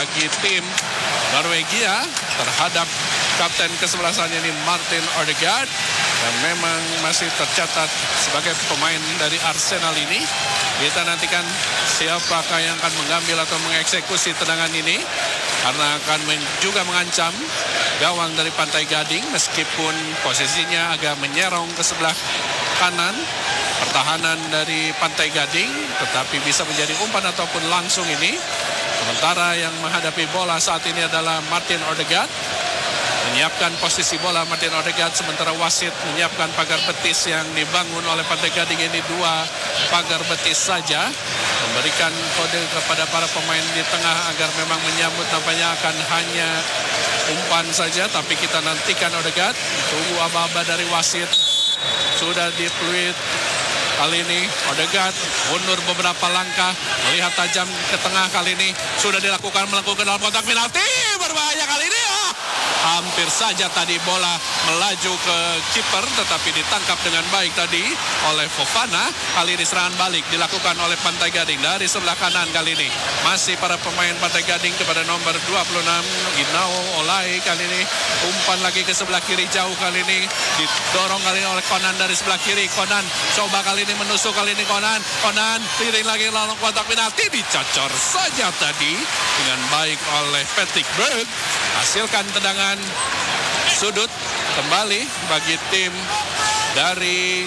bagi tim Norwegia terhadap kapten kesebelasannya ini Martin Odegaard, yang memang masih tercatat sebagai pemain dari Arsenal ini. Kita nantikan siapakah yang akan mengambil atau mengeksekusi tendangan ini, karena akan juga mengancam gawang dari Pantai Gading meskipun posisinya agak menyerong ke sebelah kanan pertahanan dari Pantai Gading, tetapi bisa menjadi umpan ataupun langsung ini. Sementara yang menghadapi bola saat ini adalah Martin Odegaard, menyiapkan posisi bola Martin Odegaard, sementara wasit menyiapkan pagar betis yang dibangun oleh Pantai Gading ini 2 pagar betis saja, memberikan kode kepada para pemain di tengah agar memang menyambut nampaknya akan hanya umpan saja, tapi kita nantikan Odegaard, tunggu aba-aba dari wasit. Sudah dipeluit kali ini Odegaard mundur beberapa langkah, melihat tajam ke tengah kali ini, sudah melakukan dalam kotak penalti, berbahaya kali ini. Hampir saja tadi bola melaju ke kiper, tetapi ditangkap dengan baik tadi oleh Fofana. Kali ini serangan balik dilakukan oleh Pantai Gading dari sebelah kanan kali ini. Masih para pemain Pantai Gading kepada nomor 26 Inau Olai kali ini. Umpan lagi ke sebelah kiri jauh kali ini. Didorong kali ini oleh Conan dari sebelah kiri. Conan coba kali ini menusuk kali ini Conan piring lagi lalu kotak penalti, dicocor saja tadi dengan baik oleh Patrick Berg. Hasilkan tendangan sudut kembali bagi tim dari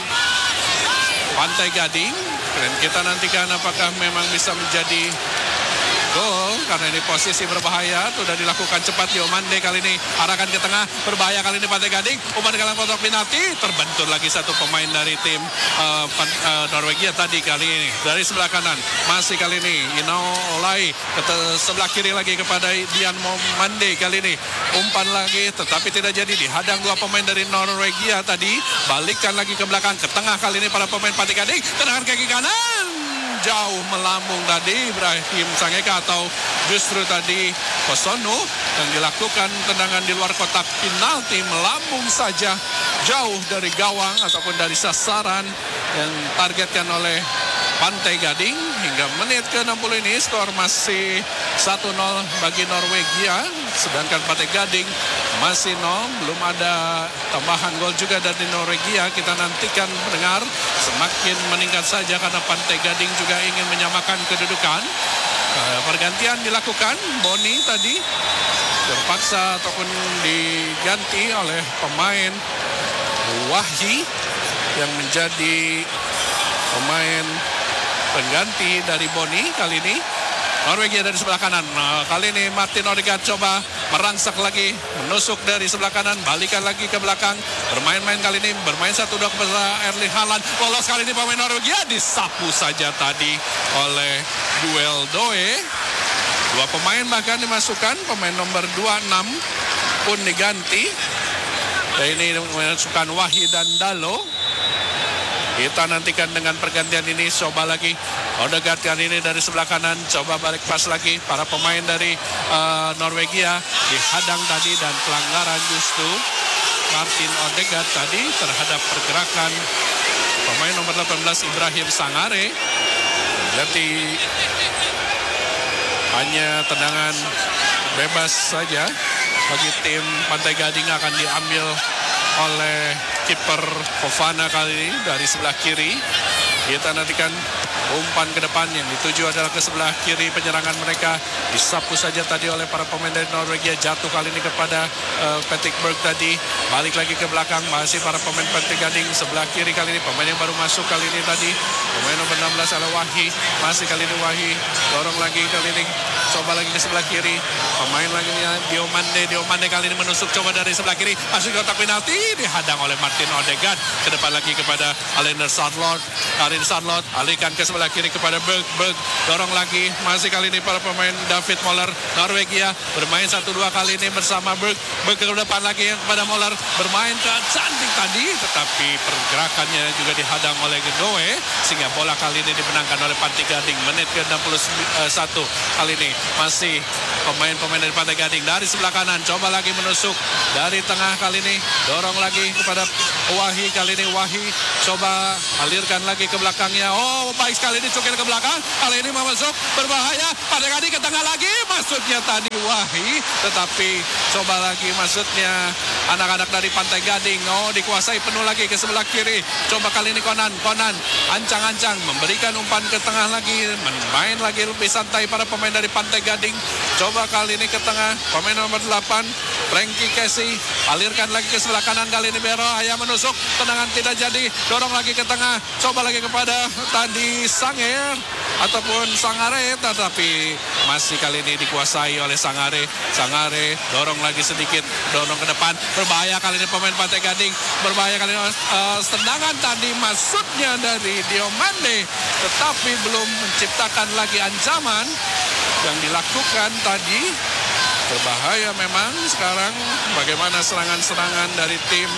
Pantai Gading. Dan kita nantikan apakah memang bisa menjadi gol, karena ini posisi berbahaya. Sudah dilakukan cepat Diomande kali ini, arahkan ke tengah, berbahaya kali ini Pantai Gading. Umpan dalam kotak penalti, terbentur lagi satu pemain dari tim Norwegia tadi kali ini. Dari sebelah kanan masih kali ini Inau Olai, ke sebelah kiri lagi kepada Dian Momande kali ini. Umpan lagi tetapi tidak jadi, dihadang 2 pemain dari Norwegia tadi. Balikkan lagi ke belakang, ke tengah kali ini para pemain Pantai Gading. Tendangan kaki kanan jauh melambung tadi Ibrahim Sangeka, atau justru tadi Kosono yang dilakukan tendangan di luar kotak penalti, melambung saja jauh dari gawang ataupun dari sasaran yang targetkan oleh Pantai Gading. Hingga menit ke-60 ini skor masih 1-0 bagi Norwegia, sedangkan Pantai Gading masih 0. Belum ada tambahan gol juga dari Norwegia. Kita nantikan mendengar, semakin meningkat saja karena Pantai Gading juga ingin menyamakan kedudukan. Pergantian dilakukan, Boni tadi terpaksa ataupun diganti oleh pemain Wahyi yang menjadi pemain pengganti dari Boni kali ini. Norwegia dari sebelah kanan. Kali ini Martin Odegaard coba merangsak lagi, menusuk dari sebelah kanan, balikan lagi ke belakang, bermain-main kali ini, bermain 1-2 kepada Erling Haaland. Lolos kali ini pemain Norwegia, disapu saja tadi oleh Duel Doe. 2 pemain bahkan dimasukkan, pemain nomor 26 pun diganti. Dan ini dimasukkan Wahyi dan Dalo. Kita nantikan dengan pergantian ini, coba lagi Odegaard kali ini dari sebelah kanan, coba balik pas lagi. Para pemain dari Norwegia dihadang tadi, dan pelanggaran justru Martin Odegaard tadi terhadap pergerakan pemain nomor 18 Ibrahim Sangare. Jadi hanya tendangan bebas saja bagi tim Pantai Gading akan diambil oleh kiper Fofana kali ini dari sebelah kiri. Kita nantikan umpan ke depan yang dituju adalah ke sebelah kiri penyerangan mereka. Disapu saja tadi oleh para pemain dari Norwegia. Jatuh kali ini kepada Patrick Berg tadi. Balik lagi ke belakang. Masih para pemain Pantai Gading sebelah kiri kali ini. Pemain yang baru masuk kali ini tadi, pemain nomor 16 adalah Wahyi. Masih kali ini Wahyi. Dorong lagi kali ini. Coba lagi ke sebelah kiri. Pemain lagi ini Diomande. Diomande kali ini menusuk coba dari sebelah kiri. Masuk ke kotak penalti. Dihadang oleh Martin Odegaard. Ke depan lagi kepada Alexander Sandlot. Karin Sandlot alihkan ke sebelah kiri kepada Berg. Berg dorong lagi. Masih kali ini para pemain David Moller Norwegia bermain 1-2 kali ini bersama Berg. Berg ke depan lagi kepada Moller. Bermain ke cantik tadi, tetapi pergerakannya juga dihadang oleh Gedoe, sehingga bola kali ini dimenangkan oleh Pantai Gading. Menit ke-61 kali ini masih pemain-pemain dari Pantai Gading dari sebelah kanan. Coba lagi menusuk dari tengah kali ini. Dorong lagi kepada Wahyu kali ini Wahyu coba alirkan lagi ke belakangnya. Oh, baik sekali dicukil ke belakang. Kali ini masuk berbahaya. Pada kali ke tengah lagi. Masuknya tadi Wahyu. Tetapi coba lagi masuknya anak-anak dari Pantai Gading. Oh, dikuasai penuh lagi ke sebelah kiri. Coba kali ini Konan ancang-ancang memberikan umpan ke tengah lagi. Main lagi lebih santai para pemain dari Pantai Gading. Coba kali ini ke tengah. Pemain nomor 8 Frankie Casey alirkan lagi ke sebelah kanan. Kali ini Bero Ayah menusuk, tendangan tidak jadi, dorong lagi ke tengah, coba lagi kepada tadi Sanger ataupun Sangare, tetapi masih kali ini dikuasai oleh Sangare. Dorong lagi sedikit, dorong ke depan, berbahaya kali ini pemain Pantai Gading, berbahaya kali ini tendangan tadi masuknya dari Diomande, tetapi belum menciptakan lagi ancaman yang dilakukan tadi. Berbahaya memang sekarang bagaimana serangan-serangan dari tim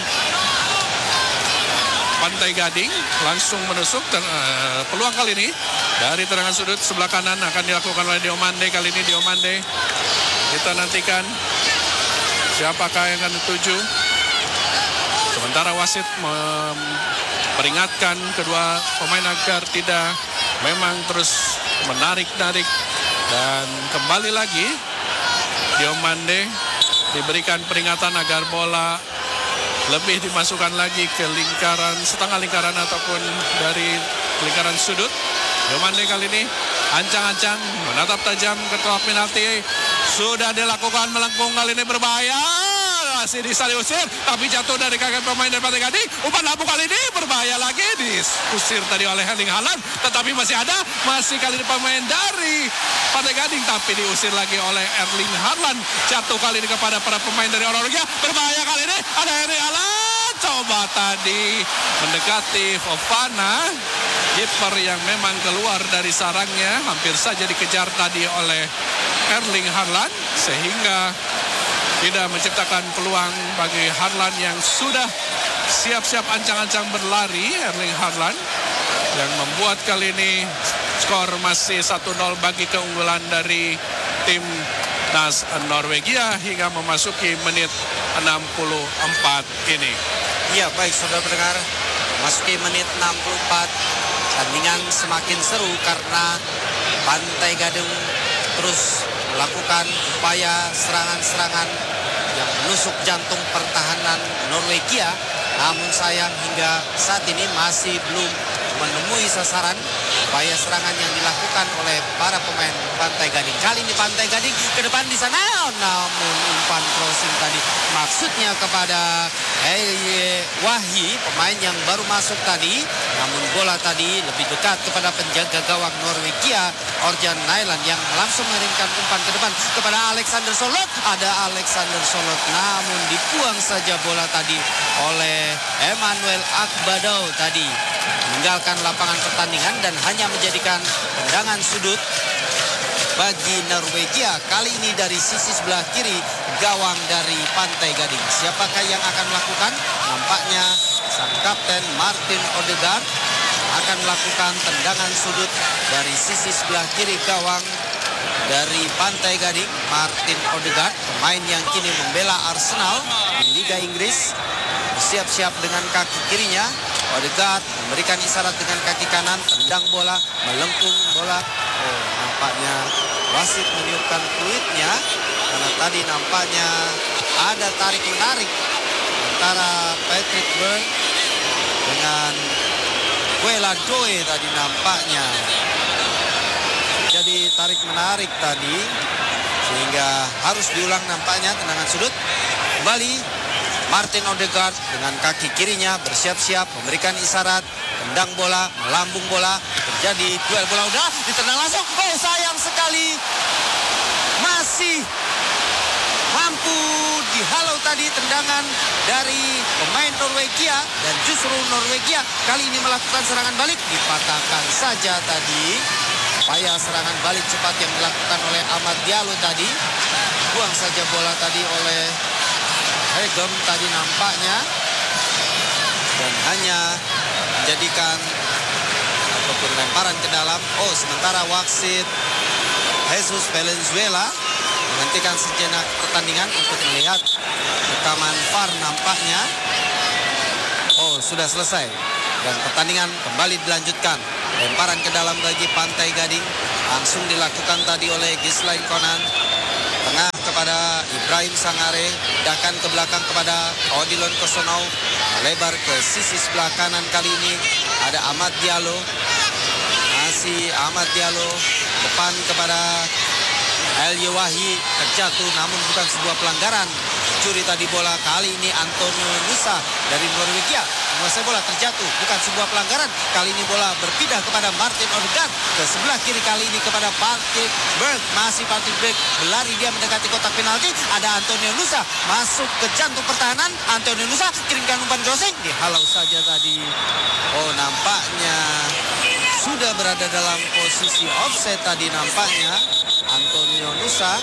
Pantai Gading langsung menusuk peluang kali ini dari tendangan sudut sebelah kanan akan dilakukan oleh Diomande. Kali ini Diomande kita nantikan siapakah yang akan dituju. Sementara wasit memperingatkan kedua pemain agar tidak memang terus menarik-narik dan kembali lagi Diomande diberikan peringatan agar bola lebih dimasukkan lagi ke lingkaran, setengah lingkaran ataupun dari lingkaran sudut. Diomande kali ini ancang-ancang menatap tajam ke kotak penalti. Sudah dilakukan melengkung, kali ini berbahaya. Masih bisa diusir, tapi jatuh dari kaki pemain dari Pantai Gading. Umpan lambung kali ini berbahaya lagi, diusir tadi oleh Erling Haaland, tetapi masih ada, masih kali ini pemain dari Pantai Gading, tapi diusir lagi oleh Erling Haaland. Jatuh kali ini kepada para pemain dari Orogia, berbahaya kali ini, ada Erling Haaland, coba tadi mendekati Fofana, kiper yang memang keluar dari sarangnya, hampir saja dikejar tadi oleh Erling Haaland, sehingga tidak menciptakan peluang bagi Haaland yang sudah siap-siap ancang-ancang berlari. Erling Haaland yang membuat kali ini skor masih 1-0 bagi keunggulan dari tim Nas Norwegia hingga memasuki menit 64 ini. Iya, baik saudara pendengar, memasuki menit 64, tandingan semakin seru karena Pantai Gading terus melakukan upaya serangan-serangan yang menusuk jantung pertahanan Norwegia. Namun sayang hingga saat ini masih belum menemui sasaran upaya serangan yang dilakukan oleh para pemain Pantai Gading. Kali ini Pantai Gading ke depan di sana, namun umpan crossing tadi maksudnya kepada Wahyu, pemain yang baru masuk tadi. Namun bola tadi lebih dekat kepada penjaga gawang Norwegia, Orjan Nyland, yang langsung mengirimkan umpan ke depan kepada Alexander Solot. Ada Alexander Solot, namun dibuang saja bola tadi oleh Emmanuel Akbadau tadi. Meninggalkan lapangan pertandingan dan hanya menjadikan tendangan sudut bagi Norwegia. Kali ini dari sisi sebelah kiri gawang dari Pantai Gading. Siapakah yang akan melakukan? Nampaknya sang kapten Martin Odegaard akan melakukan tendangan sudut dari sisi sebelah kiri gawang dari Pantai Gading. Martin Odegaard, pemain yang kini membela Arsenal di Liga Inggris, bersiap-siap dengan kaki kirinya. Odegaard memberikan isyarat dengan kaki kanan, tendang bola, melengkung bola. Oh, nampaknya wasit meniupkan fluidnya karena tadi nampaknya ada tarik-menarik antara Patrick Byrne dengan Quella Doe tadi nampaknya. Jadi tarik-menarik tadi sehingga harus diulang nampaknya tendangan sudut. Kembali Martin Odegaard dengan kaki kirinya bersiap-siap memberikan isyarat, tendang bola, melambung bola, terjadi duel bola udara, ditendang langsung. Oh, sayang sekali, masih mampu dihalau tadi tendangan dari pemain Norwegia, dan justru Norwegia kali ini melakukan serangan balik, dipatahkan saja tadi. Upaya serangan balik cepat yang dilakukan oleh Ahmad Diallo tadi, buang saja bola tadi oleh Hegem tadi nampaknya, dan hanya menjadikan ataupun lemparan ke dalam. Oh, sementara wasit Jesus Valenzuela menghentikan sejenak pertandingan untuk melihat rekaman VAR nampaknya. Oh, sudah selesai dan pertandingan kembali dilanjutkan. Lemparan ke dalam bagi Pantai Gading langsung dilakukan tadi oleh Gislain Konan. Tengah kepada Ibrahim Sangare, pindahkan ke belakang kepada Odilon Kosonau, melebar ke sisi sebelah kanan. Kali ini ada Ahmad Diallo, masih Ahmad Diallo, depan kepada El Yewahi, terjatuh namun bukan sebuah pelanggaran. Curi tadi bola, kali ini Antonio Nusa dari Norwegia menguasai bola, terjatuh, bukan sebuah pelanggaran. Kali ini bola berpindah kepada Martin Odegaard ke sebelah kiri, kali ini kepada Patrick Berg. Masih Patrick Berg berlari, dia mendekati kotak penalti. Ada Antonio Nusa masuk ke jantung pertahanan. Antonio Nusa kirimkan umpan crossing, dihalau saja tadi. Oh, nampaknya sudah berada dalam posisi offset tadi nampaknya Antonio Nusa.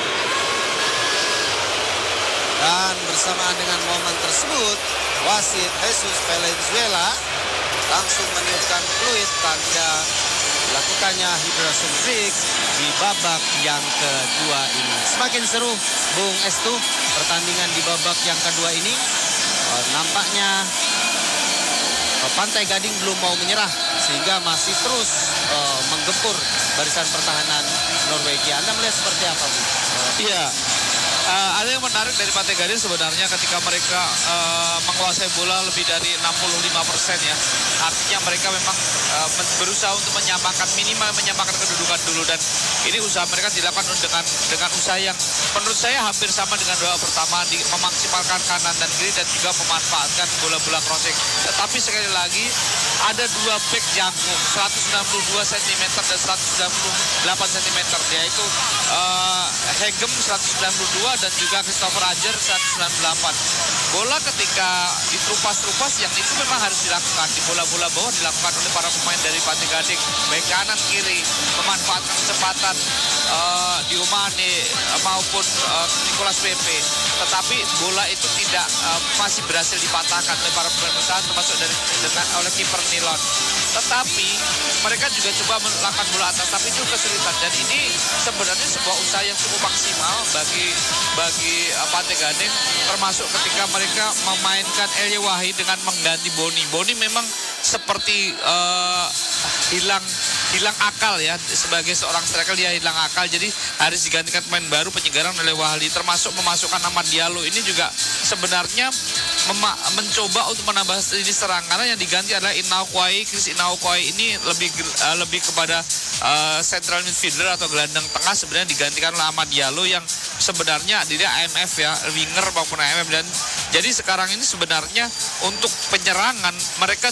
Dan bersamaan dengan momen tersebut, wasit Jesus Valenzuela langsung meniupkan fluid tanda dilakukannya hydration break di babak yang kedua ini. Semakin seru, Bung Estu, pertandingan di babak yang kedua ini. Nampaknya Pantai Gading belum mau menyerah sehingga masih terus menggempur barisan pertahanan Norwegia. Anda melihat seperti apa, Bu? Iya. Ada yang menarik dari Pantai Gading sebenarnya ketika mereka menguasai bola lebih dari 65% ya. Artinya mereka memang berusaha untuk minimal menyamakan kedudukan dulu, dan ini usaha mereka dilakukan dengan usaha yang menurut saya hampir sama dengan babak pertama, memaksimalkan kanan dan kiri dan juga memanfaatkan bola-bola crossing. Tetapi sekali lagi ada dua back jangkung 192 cm dan 198 cm, yaitu Hegem 192 dan juga Christopher Ajer 198. Bola ketika diterupas-terupas yang itu memang harus dilakukan di bola-bola bawah, dilakukan oleh para pemain dari Pantai Gading, baik kanan kiri, memanfaatkan kecepatan Diomane maupun Nicolas Pepe. Tetapi bola itu tidak masih berhasil dipatahkan oleh para pemain bertahan, termasuk oleh kiper Nilon. Tetapi mereka juga coba melakukan bola atas, tapi itu kesulitan, dan ini sebenarnya sebuah usaha yang cukup maksimal bagi Pantai Gading, termasuk ketika mereka memainkan El Yewahi dengan mengganti Boni. Boni memang seperti hilang akal ya, sebagai seorang striker dia hilang akal, jadi harus digantikan pemain baru penyegaran oleh Wahli, termasuk memasukkan nama Diallo. Ini juga sebenarnya mencoba untuk menambah lini serang, karena yang diganti adalah Chris Inaukwai ini lebih kepada central midfielder atau gelandang tengah, sebenarnya digantikan oleh Ahmad Diallo yang sebenarnya dia IMF ya, winger maupun IMF. Dan jadi sekarang ini sebenarnya untuk penyerangan mereka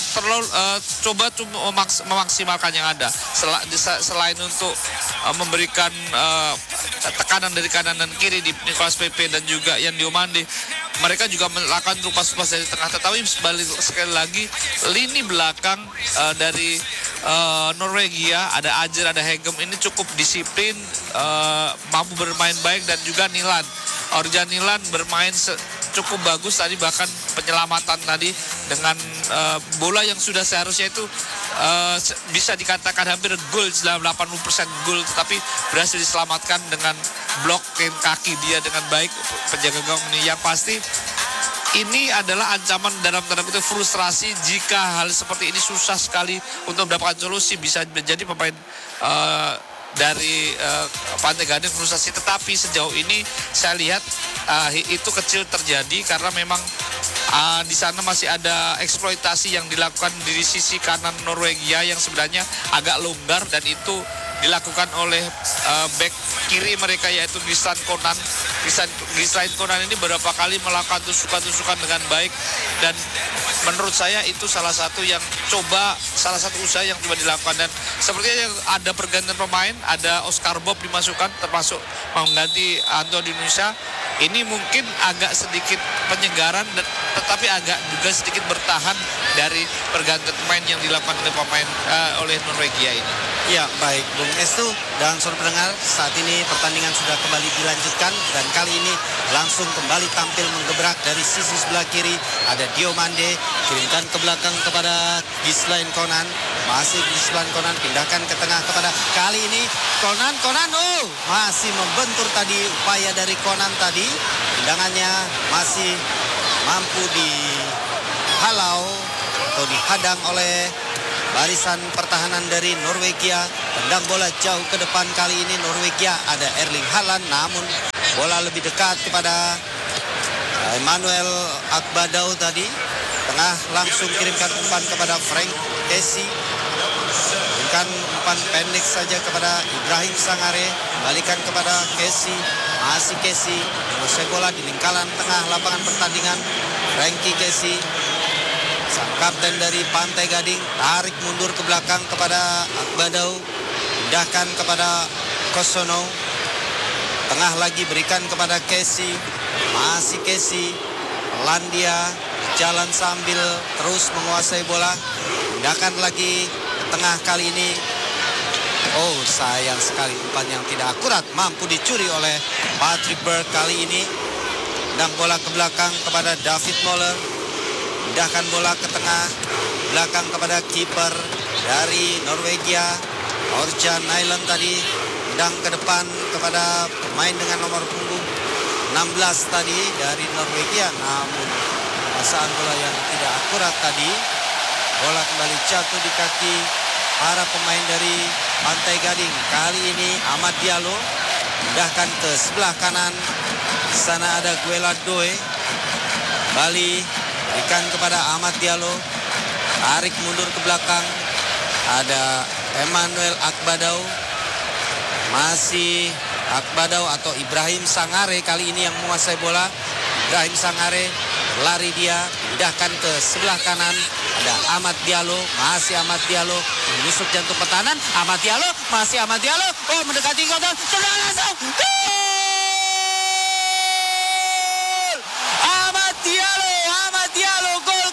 coba memaksimalkan yang ada, selain untuk memberikan tekanan dari kanan dan kiri di Nicolas Pepe dan juga Yan Diomande. Mereka juga melakukan rupas-rupas dari tengah, tetapi sekali lagi lini belakang dari Norwegia, ada Ajer, ada Hegem, ini cukup disiplin, mampu bermain baik, dan juga Nilan. Orjan Nilan bermain cukup bagus tadi, bahkan penyelamatan tadi dengan bola yang sudah seharusnya itu bisa dikatakan hampir gol, 80% gol, tetapi berhasil diselamatkan dengan blokin kaki dia dengan baik penjaga gawang ini. Yang pasti ini adalah ancaman dalam tanda kutip frustrasi jika hal seperti ini susah sekali untuk mendapatkan solusi. Bisa menjadi pemain dari Pantai Gading frustasi, tetapi sejauh ini saya lihat itu kecil terjadi karena memang di sana masih ada eksploitasi yang dilakukan di sisi kanan Norwegia yang sebenarnya agak longgar, dan itu dilakukan oleh back kiri mereka yaitu Gislain Konan. Gislain Konan ini beberapa kali melakukan tusukan-tusukan dengan baik, dan menurut saya itu salah satu usaha yang coba dilakukan. Dan sepertinya ada pergantian pemain, ada Oscar Bob dimasukkan, termasuk mengganti Anto Dinusa. Ini mungkin agak sedikit penyegaran, tetapi agak juga sedikit bertahan dari pergantian pemain yang dilakukan oleh Norwegia ini. Ya, baik Bung Estu dan saudara pendengar, saat ini pertandingan sudah kembali dilanjutkan, dan kali ini langsung kembali tampil menggebrak dari sisi sebelah kiri. Ada Diomande, kirimkan ke belakang kepada Gislain Konan. Masih Gislain Konan, pindahkan ke tengah kepada kali ini Konan, masih membentur tadi upaya dari Konan tadi. Tendangannya masih mampu dihalau atau dihadang oleh barisan pertahanan dari Norwegia. Tendang bola jauh ke depan kali ini Norwegia. Ada Erling Haaland, namun bola lebih dekat kepada Emmanuel Akbadau tadi. Tengah langsung kirimkan umpan kepada Frank Kessie. Kirimkan umpan pendek saja kepada Ibrahim Sangare. Balikan kepada Kessie. Masih Kessie. Menguasai bola di lingkaran tengah lapangan pertandingan. Frankie Kessie, sang kapten dari Pantai Gading, tarik mundur ke belakang kepada Akbadau. Pindahkan kepada Kosono. Tengah lagi berikan kepada Kessie. Masih Kessie. Pelan dia jalan sambil terus menguasai bola. Pindahkan lagi ke tengah kali ini. Oh, sayang sekali umpan yang tidak akurat. Mampu dicuri oleh Patrick Berg kali ini. Pindang bola ke belakang kepada David Moller. Pindahkan bola ke tengah. Belakang kepada kiper dari Norwegia, Orjan Nyland tadi. Pindang ke depan kepada pemain dengan nomor punggung 16 tadi dari Norwegia. Namun pasaan bola yang tidak akurat tadi. Bola kembali jatuh di kaki para pemain dari Pantai Gading. Kali ini Amad Diallo pindahkan ke sebelah kanan. Di sana ada Guela Doe. Bali berikan kepada Amad Diallo. Tarik mundur ke belakang. Ada Emmanuel Akbadau. Masih Akbadau atau Ibrahim Sangare kali ini yang menguasai bola. Ibrahim Sangare lari dia, pindahkan ke sebelah kanan. Ada Amad Diallo, masih Amad Diallo menusuk jantung pertahanan. Amad Diallo, masih Amad Diallo. Oh, mendekati gol, tendang langsung. Gol! Amad Diallo, gol.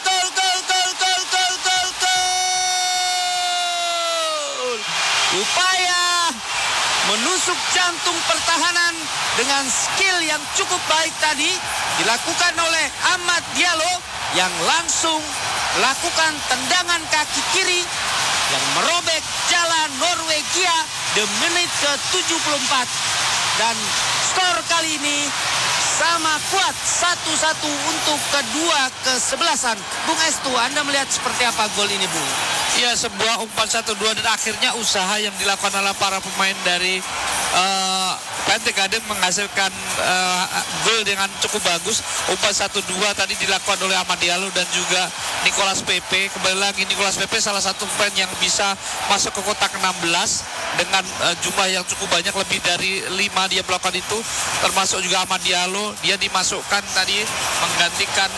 Upaya menusuk jantung pertahanan dengan skill yang cukup baik tadi dilakukan oleh Amad Diallo yang langsung melakukan tendangan kaki kiri yang merobek jalan Norwegia di menit ke-74. Dan skor kali ini sama kuat 1-1 untuk kedua kesebelasan. Bung Estu, Anda melihat seperti apa gol ini, Bung? Ya, sebuah umpan 1-2 dan akhirnya usaha yang dilakukan oleh para pemain dari Pantai Gading menghasilkan gol dengan cukup bagus. Umpan 1-2 tadi dilakukan oleh Amad Diallo dan juga Nicolas Pepe. Kembali lagi Nicolas Pepe salah satu pemain yang bisa masuk ke kotak 16 dengan jumlah yang cukup banyak, lebih dari 5 dia melakukan itu. Termasuk juga Amad Diallo, dia dimasukkan tadi menggantikan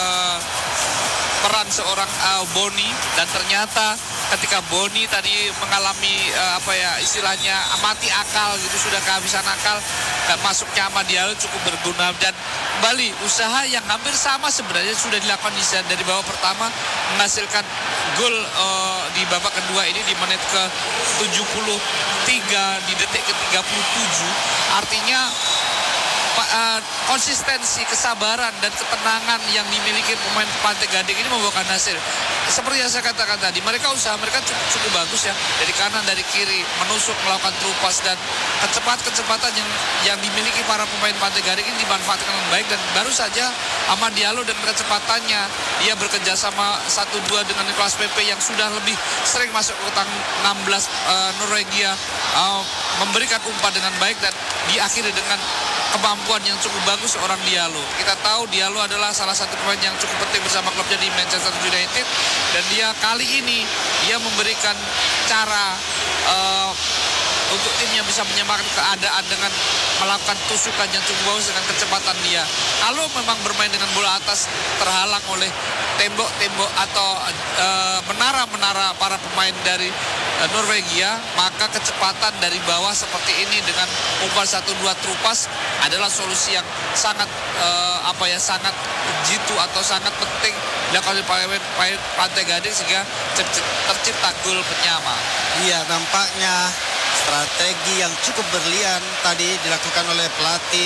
peran seorang Boni, dan ternyata ketika Boni tadi mengalami istilahnya mati akal gitu, sudah kehabisan akal, dan masuknya Amad Diallo cukup berguna. Dan kembali usaha yang hampir sama sebenarnya sudah dilakukan dari babak pertama, menghasilkan gol di babak kedua ini di menit ke-73 di detik ke-37. Artinya konsistensi, kesabaran dan ketenangan yang dimiliki pemain Pantai Gading ini membuahkan hasil. Seperti yang saya katakan tadi, usaha mereka cukup bagus ya, dari kanan, dari kiri, menusuk, melakukan trupas, dan kecepatan yang dimiliki para pemain Pantai Gading ini dimanfaatkan dengan baik. Dan baru saja Amad Diallo dan kecepatannya, dia bekerja sama 1-2 dengan Nicolas Pepe yang sudah lebih sering masuk ke kotak 16 Norwegia, memberikan umpan dengan baik dan diakhiri dengan kemampuan yang cukup bagus seorang Diallo. Kita tahu Diallo adalah salah satu pemain yang cukup penting bersama klubnya di Manchester United, dan dia kali ini dia memberikan cara untuk timnya bisa menyamakan keadaan dengan melakukan tusukan yang cukup bagus dengan kecepatan dia. Kalau memang bermain dengan bola atas terhalang oleh tembok-tembok atau menara-menara para pemain dari Norwegia, maka kecepatan dari bawah seperti ini dengan umpan 1-2 trupas adalah solusi yang sangat sangat jitu atau sangat penting dilakukan oleh Pantai Gading sehingga tercipta gol penyama. Iya, nampaknya strategi yang cukup berlian tadi dilakukan oleh pelatih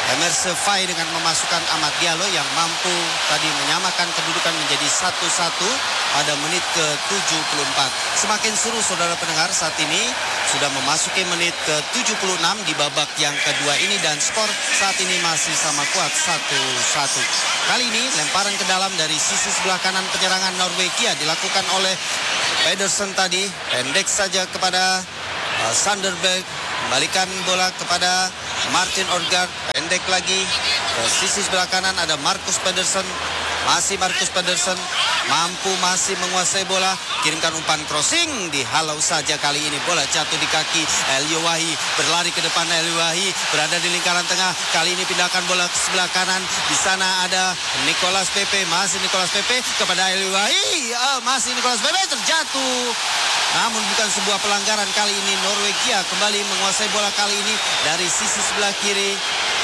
Emerse Faye dengan memasukkan Ahmad Diallo yang mampu tadi menyamakan kedudukan menjadi 1-1 pada menit ke-74. Semakin seru saudara pendengar, saat ini sudah memasuki menit ke-76 di babak yang kedua ini dan skor saat ini masih sama kuat 1-1. Kali ini lemparan ke dalam dari sisi sebelah kanan penyerangan Norwegia dilakukan oleh Pedersen tadi, pendek saja kepada Sanderberg, kembalikan bola kepada Martin Odegaard, pendek lagi ke sisi sebelah kanan ada Marcus Pedersen, masih Marcus Pedersen mampu masih menguasai bola, kirimkan umpan crossing, dihalau saja kali ini bola jatuh di kaki Elyowahi, berlari ke depan Elyowahi, berada di lingkaran tengah, kali ini pindahkan bola ke sebelah kanan, di sana ada Nicolas Pepe, masih Nicolas Pepe kepada Elyowahi, masih Nicolas Pepe terjatuh. Namun bukan sebuah pelanggaran, kali ini Norwegia kembali menguasai bola kali ini dari sisi sebelah kiri.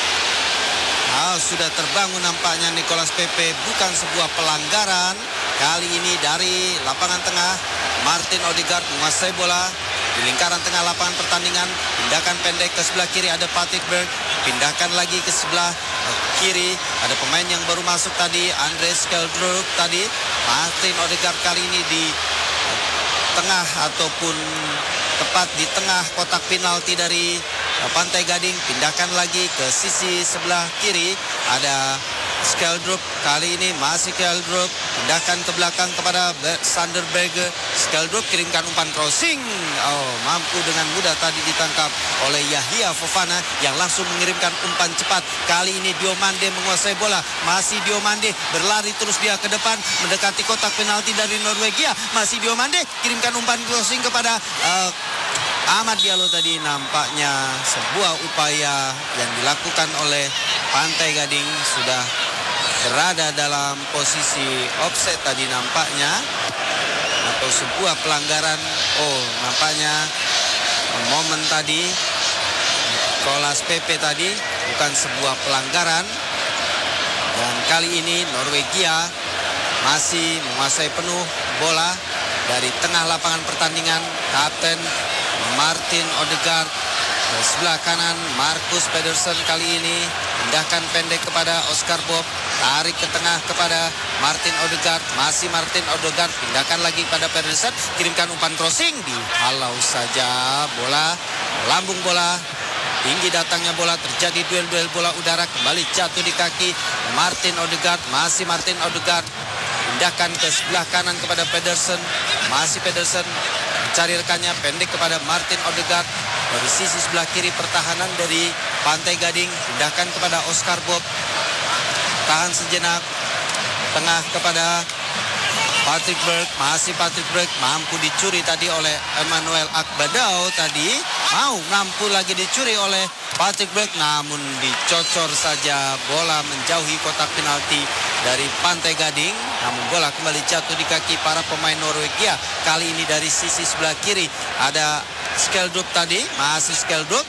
Sudah terbangun nampaknya Nicolas Pepe, bukan sebuah pelanggaran. Kali ini dari lapangan tengah Martin Odegaard menguasai bola di lingkaran tengah lapangan pertandingan. Pindahkan pendek ke sebelah kiri ada Patrick Berg, pindahkan lagi ke sebelah kiri ada pemain yang baru masuk tadi, Andres Skeldrup tadi. Martin Odegaard kali ini di tengah ataupun tepat di tengah kotak penalti dari Pantai Gading, pindahkan lagi ke sisi sebelah kiri ada Skeldrup, kali ini masih Skeldrup, pindahkan ke belakang kepada Sanderberg, Skeldrup kirimkan umpan crossing, mampu dengan mudah tadi ditangkap oleh Yahya Fofana yang langsung mengirimkan umpan cepat. Kali ini Diomande menguasai bola, masih Diomande berlari terus dia ke depan mendekati kotak penalti dari Norwegia, masih Diomande kirimkan umpan crossing kepada Ahmad Diallo tadi. Nampaknya sebuah upaya yang dilakukan oleh Pantai Gading sudah berada dalam posisi offset tadi nampaknya, atau sebuah pelanggaran. Nampaknya momen tadi Nicolas Pepe tadi bukan sebuah pelanggaran. Dan kali ini Norwegia masih menguasai penuh bola dari tengah lapangan pertandingan. Kapten Martin Odegaard, di sebelah kanan Marcus Pedersen kali ini pindahkan pendek kepada Oscar Bob, tarik ke tengah kepada Martin Odegaard, masih Martin Odegaard, pindahkan lagi pada Pedersen, kirimkan umpan crossing, dihalau saja bola, lambung bola, tinggi datangnya bola, terjadi duel-duel bola udara, kembali jatuh di kaki Martin Odegaard, masih Martin Odegaard, pindahkan ke sebelah kanan kepada Pedersen, masih Pedersen, mencari rekannya pendek kepada Martin Odegaard. Dari sisi sebelah kiri pertahanan dari Pantai Gading, pindahkan kepada Oscar Bob, tahan sejenak, tengah kepada Patrick Berg, masih Patrick Berg, mampu dicuri tadi oleh Emmanuel Akbadau tadi, mampu lagi dicuri oleh Patrick Berg, namun dicocor saja bola menjauhi kotak penalti dari Pantai Gading. Namun bola kembali jatuh di kaki para pemain Norwegia. Kali ini dari sisi sebelah kiri ada Skeldrup tadi, masih Skeldrup,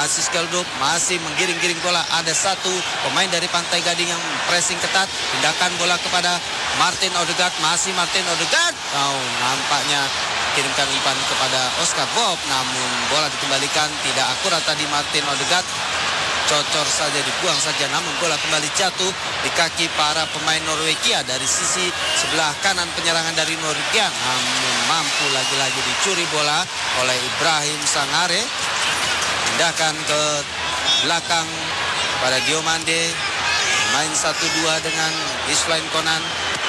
masih menggiring-giring bola. Ada satu pemain dari Pantai Gading yang pressing ketat, pindahkan bola kepada Martin Odegaard, masih Martin Odegaard. Nampaknya kirimkan umpan kepada Oscar Bob, namun bola dikembalikan tidak akurat tadi Martin Odegaard. Cocor saja, dibuang saja, namun bola kembali jatuh di kaki para pemain Norwegia dari sisi sebelah kanan penyerangan dari Norwegia. Namun mampu lagi-lagi dicuri bola oleh Ibrahim Sangare. Pindahkan ke belakang pada Diomande, main 1-2 dengan Iswain Konan.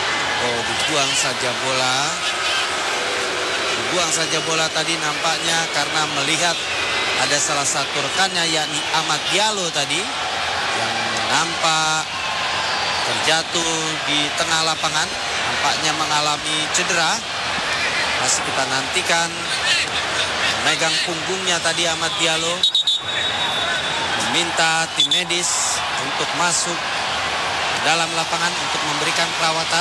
Dibuang saja bola tadi nampaknya karena melihat ada salah satu rekannya yakni Ahmad Diallo tadi yang nampak terjatuh di tengah lapangan, nampaknya mengalami cedera. Masih kita nantikan, memegang punggungnya tadi Ahmad Diallo, meminta tim medis untuk masuk dalam lapangan untuk memberikan perawatan.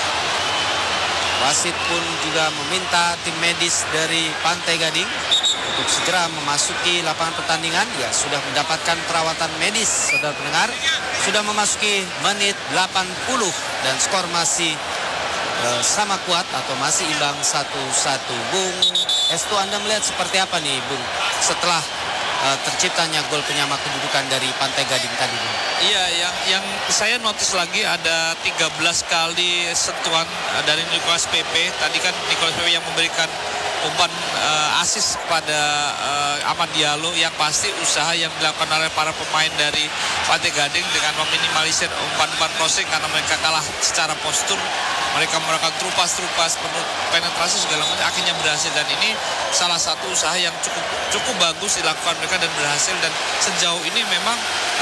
Wasit pun juga meminta tim medis dari Pantai Gading untuk segera memasuki lapangan pertandingan. Ya, sudah mendapatkan perawatan medis, saudara pendengar. Sudah memasuki menit 80 dan skor masih sama kuat atau masih imbang 1-1. Bung Estu, Anda melihat seperti apa nih, Bung, setelah terciptanya gol penyama kedudukan dari Pantai Gading tadi. Iya, yang saya notice lagi ada 13 kali sentuhan dari Nicholas Pepe. Tadi kan Nicholas Pepe yang memberikan umpan asis kepada Amad Diallo, yang pasti usaha yang dilakukan oleh para pemain dari Pantai Gading dengan meminimalisir umpan-umpan crossing karena mereka kalah secara postur. Mereka melakukan trupas penuh penetrasi segala macam, akhirnya berhasil, dan ini salah satu usaha yang cukup bagus dilakukan mereka dan berhasil. Dan sejauh ini memang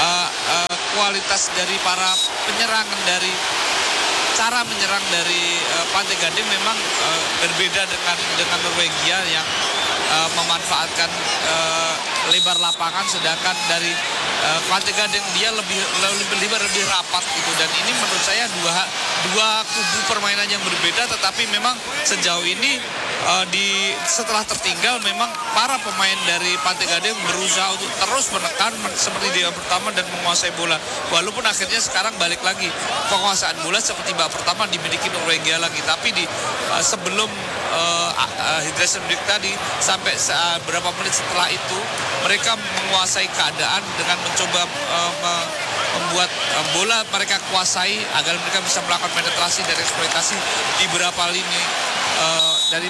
kualitas dari para penyerangan, dari cara menyerang dari Pantai Gading memang berbeda dengan Norwegia yang memanfaatkan lebar lapangan, sedangkan dari Pantai Gading dia lebih rapat gitu. Dan ini menurut saya dua kubu permainan yang berbeda, tetapi memang sejauh ini setelah tertinggal memang para pemain dari Pantai Gading berusaha untuk terus menekan seperti di babak pertama dan menguasai bola, walaupun akhirnya sekarang balik lagi penguasaan bola seperti babak pertama dimiliki Norwegia lagi. Tapi sebelum hydration break tadi sampai berapa menit setelah itu mereka menguasai keadaan dengan mencoba membuat bola mereka kuasai agar mereka bisa melakukan penetrasi dan eksploitasi di beberapa lini dari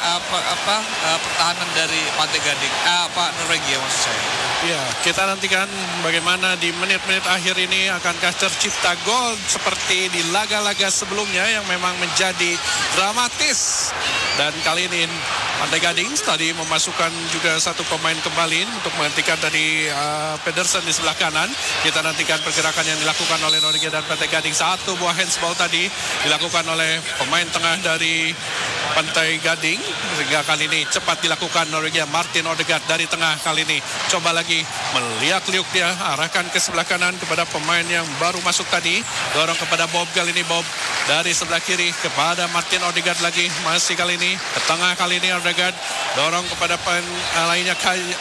pertahanan dari Pantai Gading, Norwegia maksud saya. Ya, kita nantikan bagaimana di menit-menit akhir ini akankah tercipta gol seperti di laga-laga sebelumnya yang memang menjadi dramatis. Dan kali ini Pantai Gading tadi memasukkan juga satu pemain kembali untuk menghentikan tadi Pedersen di sebelah kanan. Kita nantikan pergerakan yang dilakukan oleh Norwegia dan Pantai Gading. Satu buah handsball tadi dilakukan oleh pemain tengah dari Pantai Gading, sehingga kali ini cepat dilakukan Norwegia. Martin Odegaard dari tengah kali ini coba lagi meliak-liuk, dia arahkan ke sebelah kanan kepada pemain yang baru masuk tadi, dorong kepada Bob. Kali ini Bob dari sebelah kiri kepada Martin Odegaard lagi, masih kali ini ke tengah, kali ini Odegaard dorong kepada pemain lainnya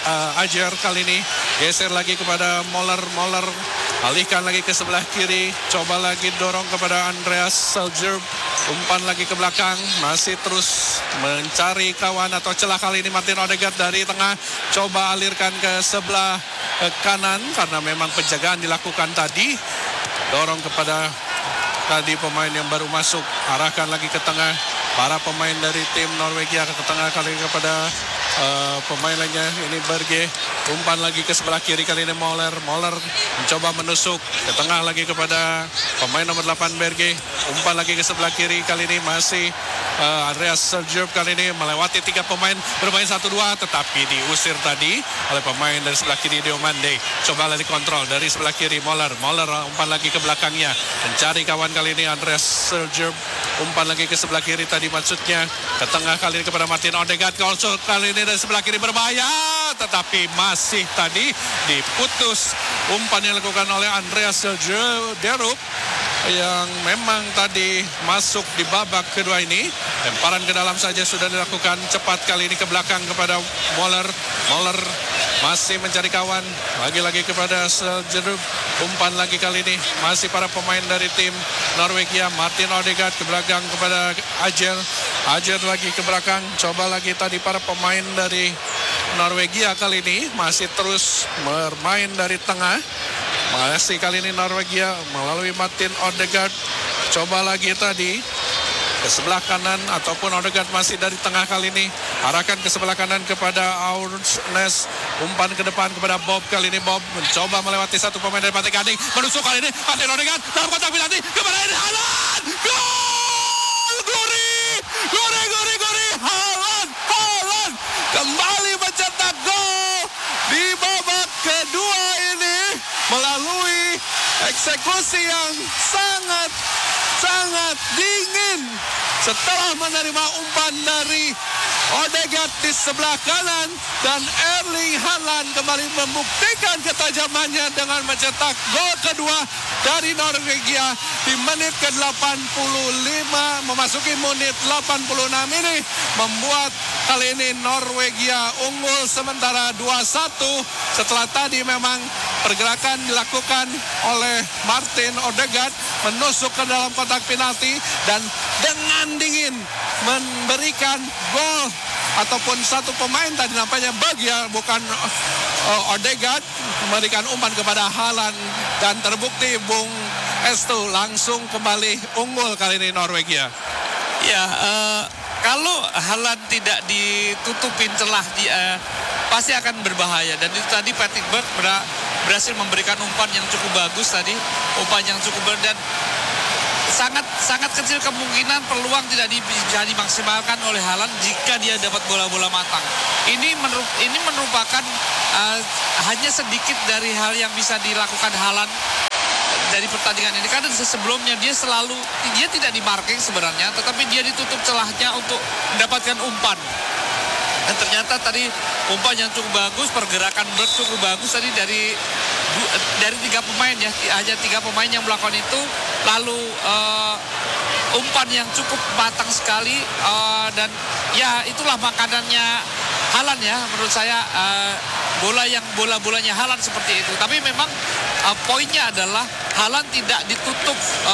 Ajer, kali ini geser lagi kepada Moller alihkan lagi ke sebelah kiri, coba lagi dorong kepada Andreas Seljerb, umpan lagi ke belakang, masih terus mencari kawan atau celah. Kali ini Martin Odegaard dari tengah coba alirkan ke sebelah kanan karena memang penjagaan dilakukan tadi, dorong kepada tadi pemain yang baru masuk, arahkan lagi ke tengah. Para pemain dari tim Norwegia ke tengah kali ini kepada pemain lainnya, ini Berge, umpan lagi ke sebelah kiri, kali ini Moller mencoba menusuk ke tengah lagi kepada pemain nomor 8 Berge, umpan lagi ke sebelah kiri, kali ini masih Andreas Seljerb, kali ini melewati 3 pemain bermain 1-2 tetapi diusir tadi oleh pemain dari sebelah kiri Diomande. Coba lagi kontrol dari sebelah kiri Moller umpan lagi ke belakangnya mencari kawan, kali ini Andreas Seljerb, umpan lagi ke sebelah kiri tadi maksudnya ke tengah, kali ini kepada Martin Odegaard, kali ini dari sebelah kiri berbahaya tetapi masih tadi diputus umpan yang dilakukan oleh Andreas Seljerb yang memang tadi masuk di babak kedua ini. Lemparan ke dalam saja sudah dilakukan, cepat kali ini ke belakang kepada Moller masih mencari kawan, lagi-lagi kepada Seljerb, umpan lagi kali ini masih para pemain dari tim Norwegia. Martin Odegaard ke belakang kepada Ajer lagi ke belakang, coba lagi tadi para pemain dari Norwegia kali ini masih terus bermain dari tengah. Masih kali ini Norwegia melalui Martin Odegaard, coba lagi tadi ke sebelah kanan ataupun Odegaard masih dari tengah, kali ini arahkan ke sebelah kanan kepada Aursnes, umpan ke depan kepada Bob, kali ini Bob mencoba melewati satu pemain dari Pantai Gading, menusuk kali ini Martin Odegaard dalam kotak penalti kepada Haaland, gol! Gori Haaland kembali mencetak gol di babak kedua ini melalui eksekusi yang sangat dingin setelah menerima umpan dari Odegaard di sebelah kanan, dan Erling Haaland kembali membuktikan ketajamannya dengan mencetak gol kedua dari Norwegia di menit ke-85 memasuki menit 86 ini, membuat kali ini Norwegia unggul sementara 2-1 setelah tadi memang pergerakan dilakukan oleh Martin Odegaard menusuk ke dalam kotak penalti dan dengan dingin memberikan gol ataupun satu pemain tadi nampaknya Berge, bukan Odegaard memberikan umpan kepada Haaland dan terbukti Bung Estu langsung kembali unggul kali ini Norwegia. Ya, kalau Haaland tidak ditutupin celah pasti akan berbahaya. Dan itu tadi Patrick Berg berhasil memberikan umpan yang cukup bagus tadi, umpan yang cukup dan sangat kecil kemungkinan peluang tidak bisa dimaksimalkan oleh Haaland jika dia dapat bola-bola matang. Ini merupakan hanya sedikit dari hal yang bisa dilakukan Haaland dari pertandingan ini, karena sebelumnya dia tidak di-marking sebenarnya, tetapi dia ditutup celahnya untuk mendapatkan umpan. Dan ternyata tadi umpan yang cukup bagus, pergerakan Berg cukup bagus tadi dari 3 pemain ya, hanya 3 pemain yang melakukan itu. Lalu umpan yang cukup matang sekali dan ya itulah makanannya Haaland ya menurut saya, bola-bolanya Haaland seperti itu. Tapi memang poinnya adalah Haaland tidak ditutup,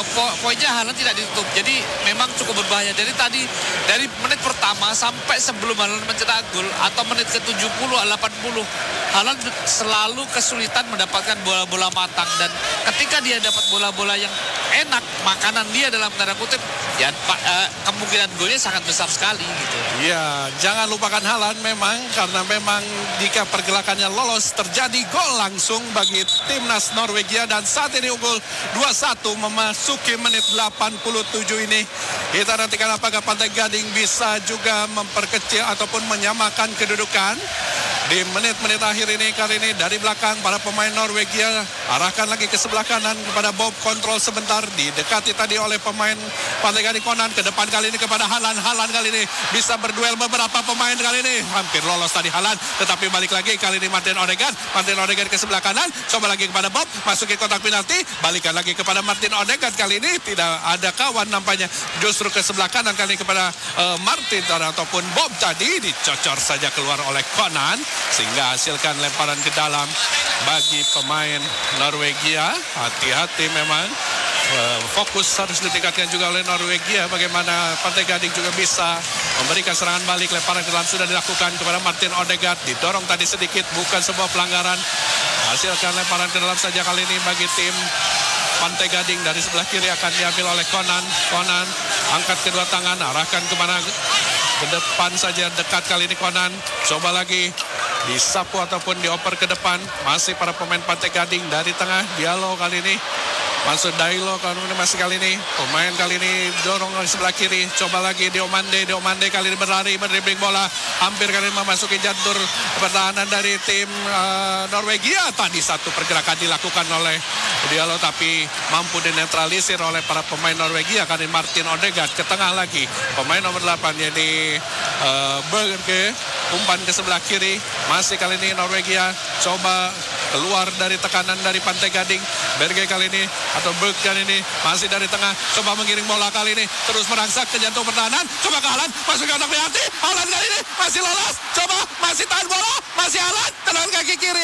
jadi memang cukup berbahaya. Jadi tadi dari menit pertama sampai sebelum Haaland mencetak gol atau menit ke-70 80, Haaland selalu kesulitan mendapatkan bola-bola matang, dan ketika dia dapat bola-bola yang enak, makanan dia dalam tanda kutip, ya kemungkinan golnya sangat besar sekali gitu. Ya, jangan lupakan Haaland memang, karena memang jika pergerakannya lolos terjadi gol langsung bagi timnas Norwegia, dan saat ini unggul 2-1 memasuki menit 87 ini. Kita nantikan apakah Pantai Gading bisa juga memperkecil ataupun menyamakan kedudukan di menit-menit akhir ini. Kali ini dari belakang para pemain Norwegia arahkan lagi ke sebelah kanan kepada Bob, kontrol sebentar, didekati tadi oleh pemain Pantai Gading Conan, ke depan kali ini kepada Haaland kali ini bisa berduel beberapa pemain kali ini, hampir lolos tadi Haaland, tetapi balik lagi kali ini Martin Odegaard ke sebelah kanan, coba lagi kepada Bob, masuki kotak penalti, balikan lagi kepada Martin Odegaard, kali ini tidak ada kawan nampaknya, justru ke sebelah kanan kali ini kepada Martin ataupun Bob, tadi dicocor saja keluar oleh Conan sehingga hasilkan lemparan ke dalam bagi pemain Norwegia. Hati-hati memang, fokus harus ditingkatkan juga oleh Norwegia, bagaimana Pantai Gading juga bisa memberikan serangan balik. Lemparan ke dalam sudah dilakukan kepada Martin Odegaard, didorong tadi sedikit, bukan sebuah pelanggaran, hasilkan lemparan ke dalam saja kali ini bagi tim Pantai Gading. Dari sebelah kiri akan diambil oleh Conan, angkat kedua tangan, arahkan kemana, ke depan saja, dekat kali ini Conan, coba lagi disapu ataupun dioper ke depan, masih para pemain Pantai Gading. Dari tengah dialog kali ini masuk Dailo, kalau ini masih kali ini pemain kali ini dorong ke sebelah kiri, coba lagi Diomande kali ini berlari, mendribbling bola, hampir kali ini memasuki jantur pertahanan dari tim Norwegia. Tadi satu pergerakan dilakukan oleh Diallo tapi mampu dinetralisir oleh para pemain Norwegia. Kali Martin Odegaard ke tengah lagi, pemain nomor 8 yaitu Berge, umpan ke sebelah kiri, masih kali ini Norwegia coba keluar dari tekanan dari Pantai Gading. Berge kali ini atau Berg kali ini masih dari tengah, coba mengiring bola kali ini, terus merangsak ke jantung pertahanan, coba ke Haaland, masuk ke kotak penalti, Haaland kali ini masih lolos, coba masih tahan bola, masih Haaland, tendangan kaki kiri,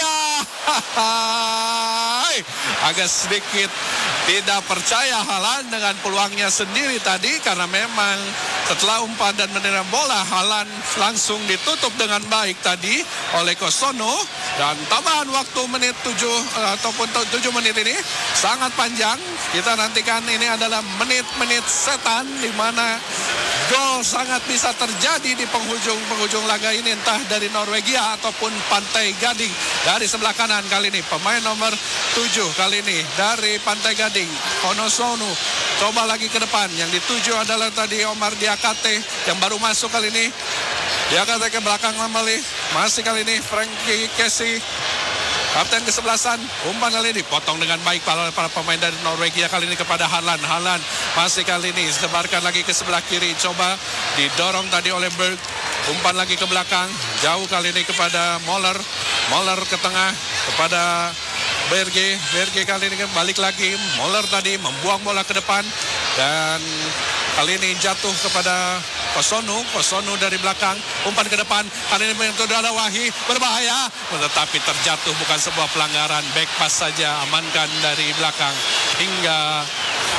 agak sedikit tidak percaya Haaland dengan peluangnya sendiri tadi, karena memang setelah umpan dan menerima bola, Haaland langsung ditutup dengan baik tadi oleh Kosono. Dan tambahan waktu menit 7 ataupun 7 menit ini sangat panjang. Kita nantikan ini adalah menit-menit setan di mana gol sangat bisa terjadi di penghujung laga ini, entah dari Norwegia ataupun Pantai Gading. Dari sebelah kanan kali ini pemain nomor 7 kali ini dari Pantai Gading, Konosonu, coba lagi ke depan. Yang dituju adalah tadi Omar Diakate yang baru masuk kali ini. Diakate ke belakang kembali, masih kali ini Frankie Kessie, kapten kesebelasan. Umpan kali ini dipotong dengan baik oleh para pemain dari Norwegia kali ini kepada Haaland. Haaland masih kali ini sebarkan lagi ke sebelah kiri, coba didorong tadi oleh Berg. Umpan lagi ke belakang, jauh kali ini kepada Moller ke tengah kepada Berge kali ini balik lagi. Moller tadi membuang bola ke depan dan kali ini jatuh kepada Kosono dari belakang, umpan ke depan, kali ini menyentuh dada Wahi, berbahaya, tetapi terjatuh, bukan sebuah pelanggaran, back pass saja, amankan dari belakang hingga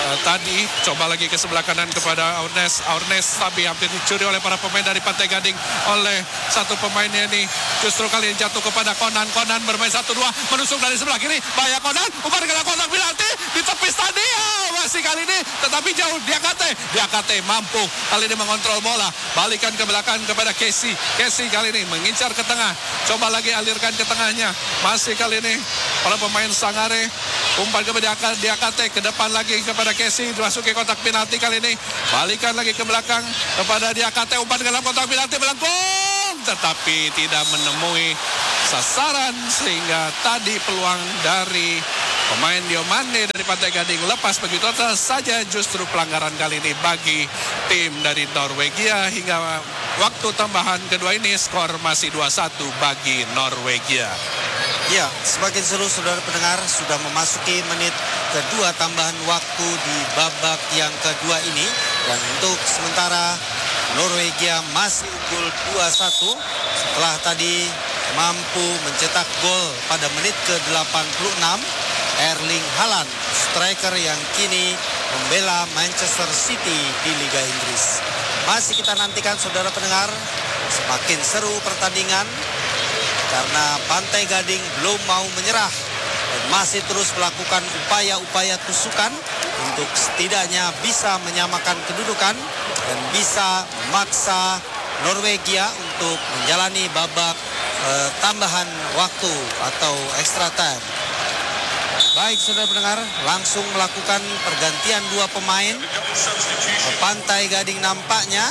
tadi coba lagi ke sebelah kanan kepada Aurnes tapi hampir dicuri oleh para pemain dari Pantai Gading oleh satu pemainnya ini. Justru kali ini jatuh kepada Konan bermain 1-2 menusuk dari sebelah kiri. Bahaya Konan, umpan ke kotak penalti di tepi stadion. Masih kali ini tetapi jauh Diakate mampu kali ini mengontrol bola. Balikan ke belakang kepada Casey kali ini mengincar ke tengah. Coba lagi alirkan ke tengahnya. Masih kali ini para pemain Sangare umpan kepada Diakate ke depan lagi kepada Casey, dimasuki kotak penalti kali ini. Balikan lagi ke belakang kepada Diakate, umpan ke dalam kotak penalti melengkung tetapi tidak menemui sasaran sehingga tadi peluang dari pemain Diomande dari Pantai Gading lepas begitu saja. Justru pelanggaran kali ini bagi tim dari Norwegia. Hingga waktu tambahan kedua ini skor masih 2-1 bagi Norwegia. Ya, semakin seru saudara pendengar, sudah memasuki menit kedua tambahan waktu di babak yang kedua ini. Dan untuk sementara Norwegia masih unggul 2-1 setelah tadi mampu mencetak gol pada menit ke-86. Erling Haaland, striker yang kini membela Manchester City di Liga Inggris. Masih kita nantikan saudara pendengar, semakin seru pertandingan karena Pantai Gading belum mau menyerah dan masih terus melakukan upaya-upaya tusukan untuk setidaknya bisa menyamakan kedudukan dan bisa memaksa Norwegia untuk menjalani babak tambahan waktu atau extra time. Baik saudara pendengar, langsung melakukan pergantian dua pemain Pantai Gading nampaknya.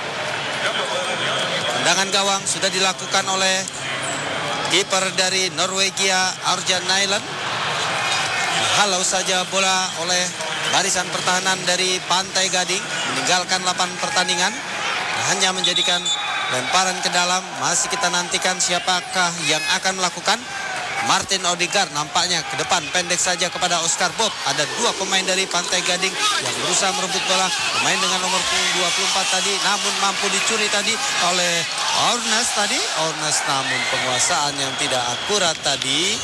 Tendangan gawang sudah dilakukan oleh kiper dari Norwegia Arjan Nyland. Halau saja bola oleh barisan pertahanan dari Pantai Gading, meninggalkan lapangan pertandingan, hanya menjadikan lemparan ke dalam. Masih kita nantikan siapakah yang akan melakukan. Martin Odegaard nampaknya ke depan, pendek saja kepada Oscar Bob. Ada dua pemain dari Pantai Gading yang berusaha merebut bola. Pemain dengan nomor 24 tadi, namun mampu dicuri tadi oleh Aurnes tadi. Aurnes namun penguasaan yang tidak akurat tadi.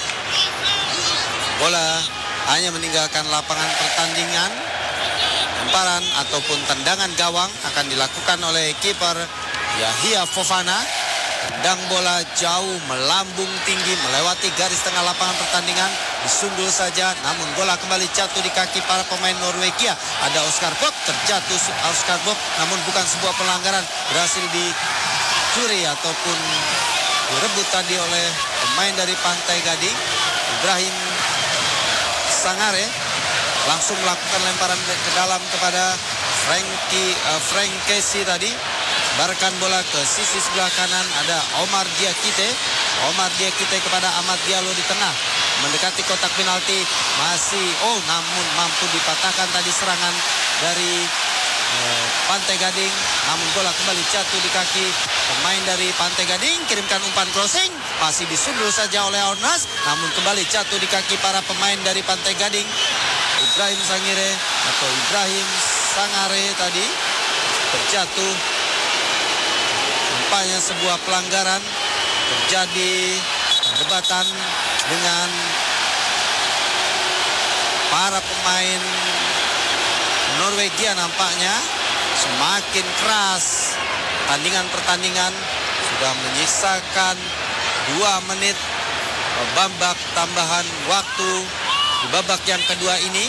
Bola hanya meninggalkan lapangan pertandingan. Lemparan ataupun tendangan gawang akan dilakukan oleh kiper Yahya Fofana. Tendang bola jauh melambung tinggi melewati garis tengah lapangan pertandingan, disundul saja, namun bola kembali jatuh di kaki para pemain Norwegia. Ada Oscar Bob, terjatuh Oscar Bob, namun bukan sebuah pelanggaran, berhasil dicuri ataupun direbut tadi oleh pemain dari Pantai Gading. Ibrahim Sangare langsung melakukan lemparan ke dalam kepada Frank Casey tadi. Barkan bola ke sisi sebelah kanan, ada Omar Diakite kepada Ahmad Diallo di tengah, mendekati kotak penalti, namun mampu dipatahkan tadi serangan dari Pantai Gading, namun bola kembali jatuh di kaki pemain dari Pantai Gading. Kirimkan umpan crossing, masih disundul saja oleh Aurnes, namun kembali jatuh di kaki para pemain dari Pantai Gading. Ibrahim Sangare tadi terjatuh. Nampaknya sebuah pelanggaran, terjadi perdebatan dengan para pemain Norwegia. Nampaknya semakin keras pertandingan sudah menyisakan 2 menit babak tambahan waktu di babak yang kedua ini.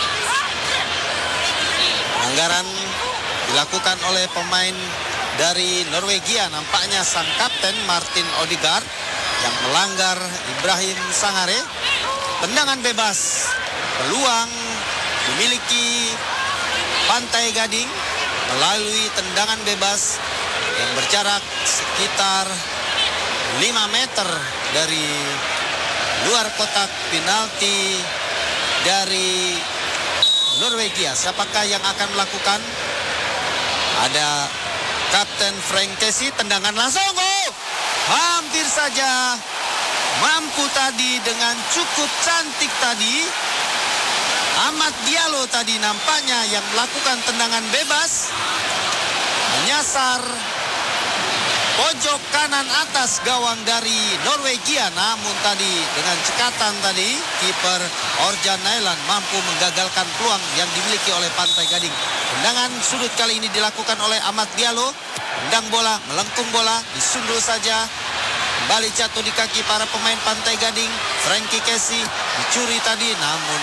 Pelanggaran dilakukan oleh pemain dari Norwegia, nampaknya sang kapten Martin Odegaard yang melanggar Ibrahim Sangare. Tendangan bebas, peluang dimiliki Pantai Gading melalui tendangan bebas yang berjarak sekitar 5 meter dari luar kotak penalti dari Norwegia. Siapakah yang akan melakukan? Ada Kapten Frank Casey, tendangan langsung, hampir saja mampu tadi dengan cukup cantik tadi. Ahmad Diallo tadi nampaknya yang melakukan tendangan bebas, menyasar pojok kanan atas gawang dari Norwegia. Namun tadi dengan cekatan tadi kiper Orjan Nailan mampu menggagalkan peluang yang dimiliki oleh Pantai Gading. Tendangan sudut kali ini dilakukan oleh Ahmad Diallo. Tendang bola, melengkung bola, disundul saja. Kembali jatuh di kaki para pemain Pantai Gading. Frankie Casey dicuri tadi namun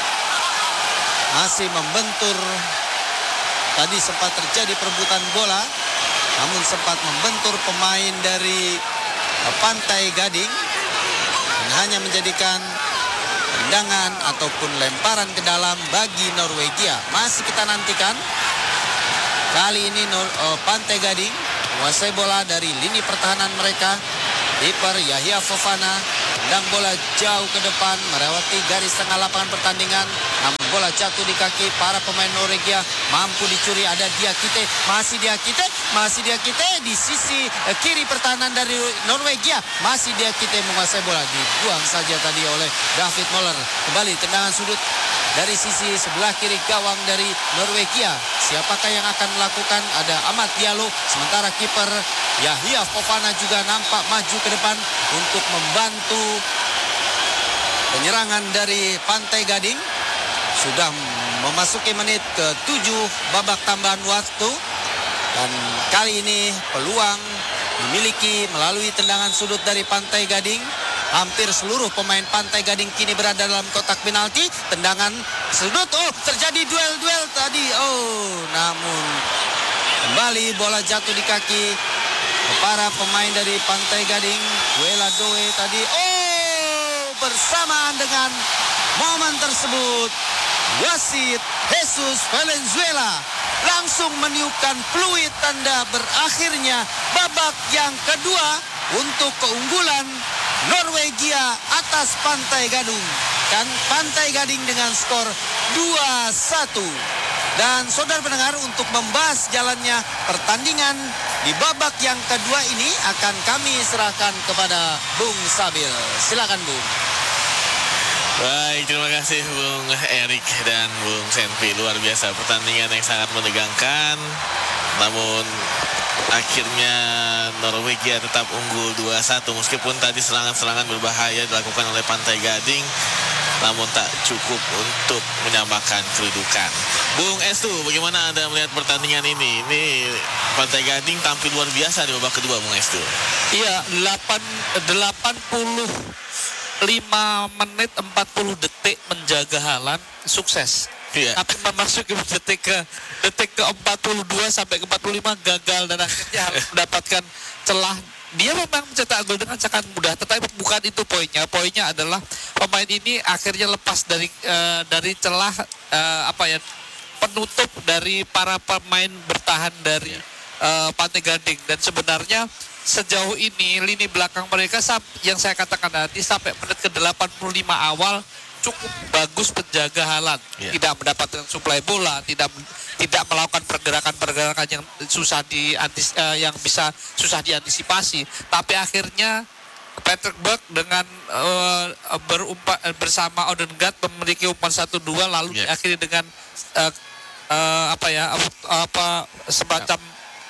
masih membentur. Tadi sempat terjadi perebutan bola, namun sempat membentur pemain dari Pantai Gading dan hanya menjadikan tendangan ataupun lemparan ke dalam bagi Norwegia. Masih kita nantikan. Kali ini Pantai Gading menguasai bola dari lini pertahanan mereka. Kiper Yahya Fofana tendang bola jauh ke depan melewati garis tengah lapangan pertandingan. Namun bola jatuh di kaki para pemain Norwegia, mampu dicuri. Ada Diakite, masih Diakite di sisi kiri pertahanan dari Norwegia. Masih Diakite menguasai bola, dibuang saja tadi oleh David Moller. Kembali tendangan sudut dari sisi sebelah kiri gawang dari Norwegia. Siapakah yang akan melakukan? Ada Ahmad Diallo. Sementara kiper Yahya Fofana juga nampak maju ke depan untuk membantu penyerangan dari Pantai Gading. Sudah memasuki menit ke-7 babak tambahan waktu. Dan kali ini peluang dimiliki melalui tendangan sudut dari Pantai Gading. Hampir seluruh pemain Pantai Gading kini berada dalam kotak penalti. Tendangan sudut, terjadi duel tadi. Namun kembali bola jatuh di kaki para pemain dari Pantai Gading. Duela Doe tadi. Bersamaan dengan momen tersebut, wasit Jesus Valenzuela langsung meniupkan peluit tanda berakhirnya babak yang kedua untuk keunggulan Norwegia atas Pantai Gading. Dan Pantai Gading dengan skor 2-1. Dan saudara pendengar, untuk membahas jalannya pertandingan di babak yang kedua ini akan kami serahkan kepada Bung Sabil. Silakan Bung. Baik, terima kasih Bung Erik dan Bung Senpi. Luar biasa, pertandingan yang sangat menegangkan. Namun akhirnya Norwegia tetap unggul 2-1 meskipun tadi serangan-serangan berbahaya dilakukan oleh Pantai Gading, namun tak cukup untuk menyamakan kedudukan. Bung Estu, bagaimana Anda melihat pertandingan ini? Ini Pantai Gading tampil luar biasa di babak kedua, Bung Estu. Iya, 85 menit 40 detik menjaga Haaland, sukses. Iya. Tapi memasuki detik ke 42 sampai ke 45 gagal dan akhirnya harus mendapatkan celah. Dia memang mencetak gol dengan sangat mudah, tetapi bukan itu poinnya. Poinnya adalah pemain ini akhirnya lepas dari celah penutup dari para pemain bertahan dari Pantai Gading. Dan sebenarnya sejauh ini lini belakang mereka yang saya katakan tadi sampai menit ke 85 awal cukup bagus penjaga Haaland. Tidak mendapatkan suplai bola, tidak melakukan pergerakan-pergerakan yang bisa susah diantisipasi. Tapi akhirnya Patrick Berg dengan bersama Odegaard memiliki umpan 1-2 lalu diakhiri dengan semacam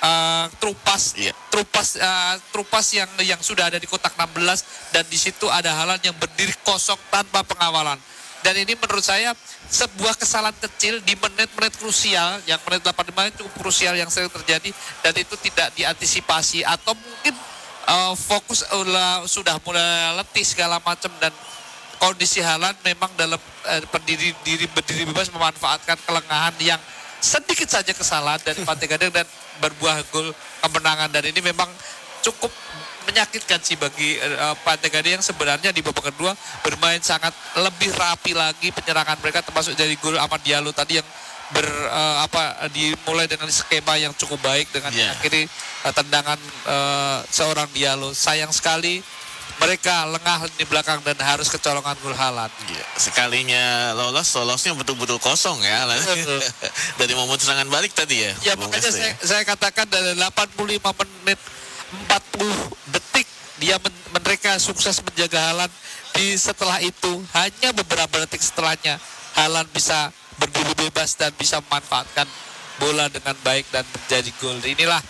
trupas yang sudah ada di kotak 16 dan di situ ada Haaland yang berdiri kosong tanpa pengawalan. Dan ini menurut saya sebuah kesalahan kecil di menit-menit krusial, yang menit 85 cukup krusial yang sering terjadi dan itu tidak diantisipasi atau mungkin fokus sudah mulai letih segala macam dan kondisi Haaland memang dalam berdiri bebas memanfaatkan kelengahan yang sedikit saja kesalahan dari Pantai Gading dan berbuah gol kemenangan. Dan ini memang cukup menyakitkan sih bagi Pantai Gading yang sebenarnya di babak kedua bermain sangat lebih rapi lagi penyerangan mereka, termasuk dari gol Ahmad Diallo tadi yang dimulai dengan skema yang cukup baik dengan akhirnya tendangan seorang Diallo. Sayang sekali mereka lengah di belakang dan harus kecolongan gol Haaland. Sekalinya lolosnya betul-betul kosong ya. Dari momen serangan balik tadi ya. Ya makanya saya katakan dari 85 menit 40 detik mereka sukses menjaga Haaland. Setelah itu hanya beberapa detik setelahnya Haaland bisa berdiri bebas dan bisa memanfaatkan bola dengan baik dan menjadi gol. Inilah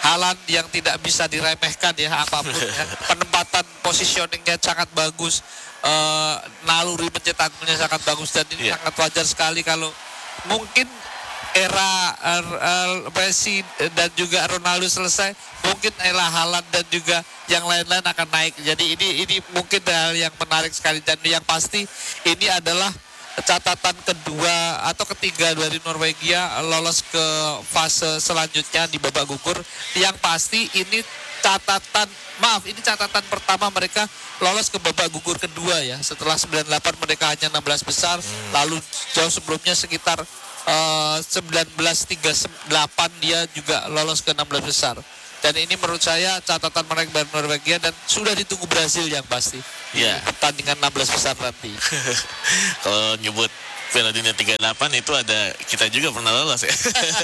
Haaland yang tidak bisa diremehkan ya apapun ya. Penempatan positioningnya sangat bagus, naluri pencetak golnya sangat bagus, dan ini sangat wajar sekali kalau mungkin era Messi dan juga Ronaldo selesai, mungkin era Haaland dan juga yang lain-lain akan naik. Jadi ini mungkin hal yang menarik sekali, dan yang pasti ini adalah catatan kedua atau ketiga dari Norwegia lolos ke fase selanjutnya di babak gugur. Yang pasti ini catatan pertama mereka lolos ke babak gugur kedua ya. Setelah 98 mereka hanya 16 besar, lalu jauh sebelumnya sekitar 1938 dia juga lolos ke 16 besar. Dan ini menurut saya catatan mereka dari Norwegia, dan sudah ditunggu Brazil yang pasti. Ya. Pertandingan 16 besar nanti. Kalau nyebut Piala Dunia 38 itu ada kita juga pernah lolos ya.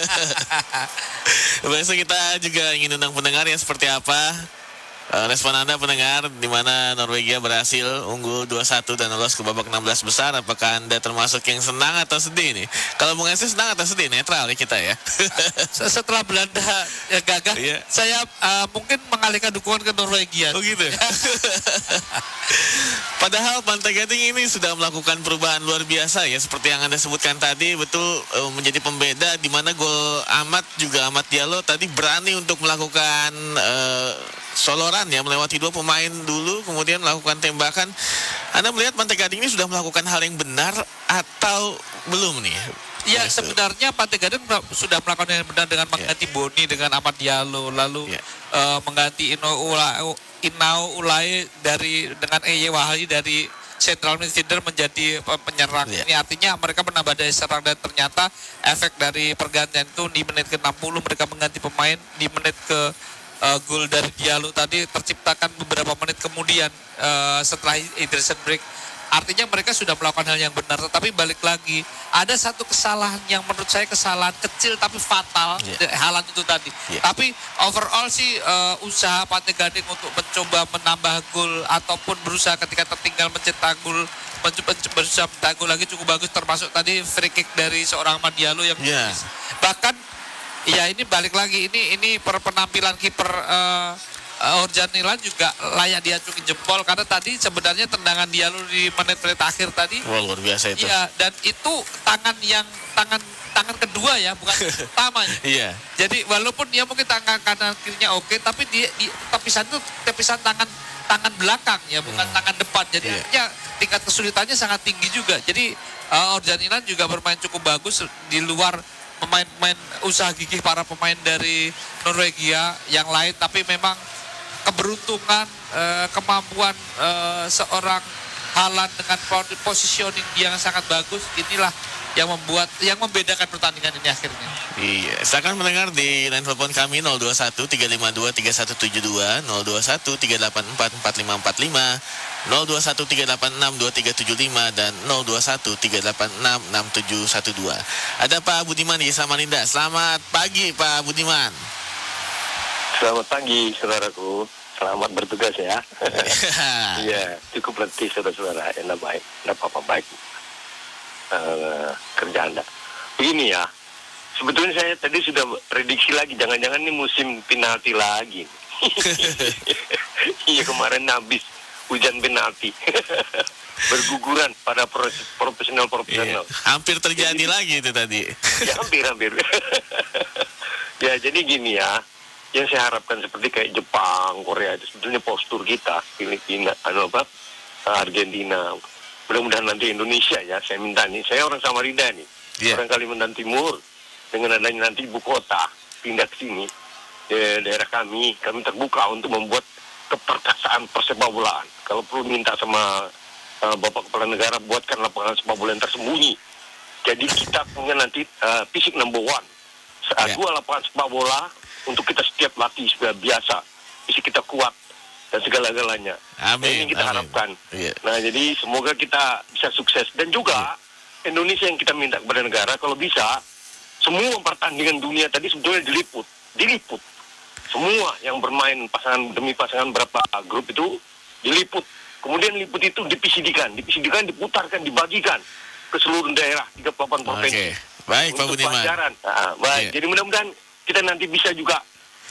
Besok kita juga ingin undang pendengar yang seperti apa respon Anda pendengar, di mana Norwegia berhasil unggul 2-1 dan lolos ke babak 16 besar. Apakah Anda termasuk yang senang atau sedih nih? Kalau Bung Esi senang atau sedih? Netral ya kita ya. Setelah Belanda gagah, saya mungkin mengalihkan dukungan ke Norwegia. Oh gitu. Padahal Pantai Gading ini sudah melakukan perubahan luar biasa ya, seperti yang Anda sebutkan tadi, betul menjadi pembeda, di mana gol Ahmad Diallo tadi berani untuk melakukan soloran ya, melewati dua pemain dulu kemudian melakukan tembakan. Anda melihat Pantai Gading ini sudah melakukan hal yang benar atau belum nih? Ya, sebenarnya Pantai Gading sudah melakukan yang benar dengan mengganti Boni dengan Ahmad Diallo, lalu mengganti Inau Ulai dengan Eye Wahali dari central midfielder menjadi penyerang. Ini artinya mereka menambah daya serang, dan ternyata efek dari pergantian itu di menit ke-60 mereka mengganti pemain, di menit ke gol dari Diallo tadi terciptakan beberapa menit kemudian setelah hydration break. Artinya mereka sudah melakukan hal yang benar, tetapi balik lagi ada satu kesalahan yang menurut saya kesalahan kecil tapi fatal, Haaland itu tadi. Tapi overall sih usaha Pantai Gading untuk mencoba menambah gol ataupun berusaha ketika tertinggal mencetak gol, berusaha mencetak gol lagi cukup bagus, termasuk tadi free kick dari seorang Ahmad Diallo yang bahkan ya ini balik lagi ini penampilan kiper Orjanilan juga layak diacungi jempol, karena tadi sebenarnya tendangan Diallo di menit-menit akhir tadi. Wah, luar biasa itu. Iya, dan itu tangan kedua ya, bukan pertamanya. Iya. Jadi walaupun dia mungkin tangan kanan kirinya oke, tapi di tepisan tangan belakang ya, bukan tangan depan. Jadi artinya tingkat kesulitannya sangat tinggi juga. Jadi Orjanilan juga bermain cukup bagus di luar pemain-pemain usaha gigih para pemain dari Norwegia yang lain, tapi memang keberuntungan, kemampuan seorang Haaland dengan positioning yang sangat bagus, inilah yang membedakan pertandingan ini akhirnya. Iya, silakan mendengar di line telepon kami 021 352 3172, 021 384 4545, 021 386 2375, dan 021 386 6712. Ada Pak Budiman di Samarinda. Selamat pagi Pak Budiman. Selamat pagi, saudaraku. Selamat bertugas ya. Iya, cukup letih saudara-saudara. Enak baik, enggak apa-apa baik. Kerja Anda. Begini ya, sebetulnya saya tadi sudah prediksi lagi, jangan-jangan ini musim penalti lagi. Iya, kemarin habis hujan penalti. Berguguran pada profesional. Hampir terjadi lagi itu tadi. Ya, hampir. Ya, jadi gini ya. Yang saya harapkan seperti kayak Jepang, Korea itu sebetulnya postur kita, Filipina, Argentina. Mudah-mudahan nanti Indonesia ya, saya minta nih. Saya orang Samarinda nih, orang Kalimantan Timur. Dengan adanya nanti ibu kota pindah ke sini, daerah kami terbuka untuk membuat keperkasaan persepak bolaan. Kalau perlu minta sama Bapak Kepala Negara, buatkan lapangan sepak bola yang tersembunyi. Jadi kita punya nanti fisik number one. Dua lapangan sepak bola untuk kita setiap latih sudah biasa, fisik kita kuat dan segala-galanya. Amin. Ini kita harapkan. Nah, jadi semoga kita bisa sukses, dan juga Indonesia yang kita minta kepada negara, kalau bisa semua pertandingan dunia tadi sebetulnya diliput. Semua yang bermain pasangan demi pasangan berapa grup itu diliput. Kemudian liput itu diputarkan, dibagikan ke seluruh daerah 38 provinsi. Baik Pak Budiman. Jadi mudah-mudahan kita nanti bisa juga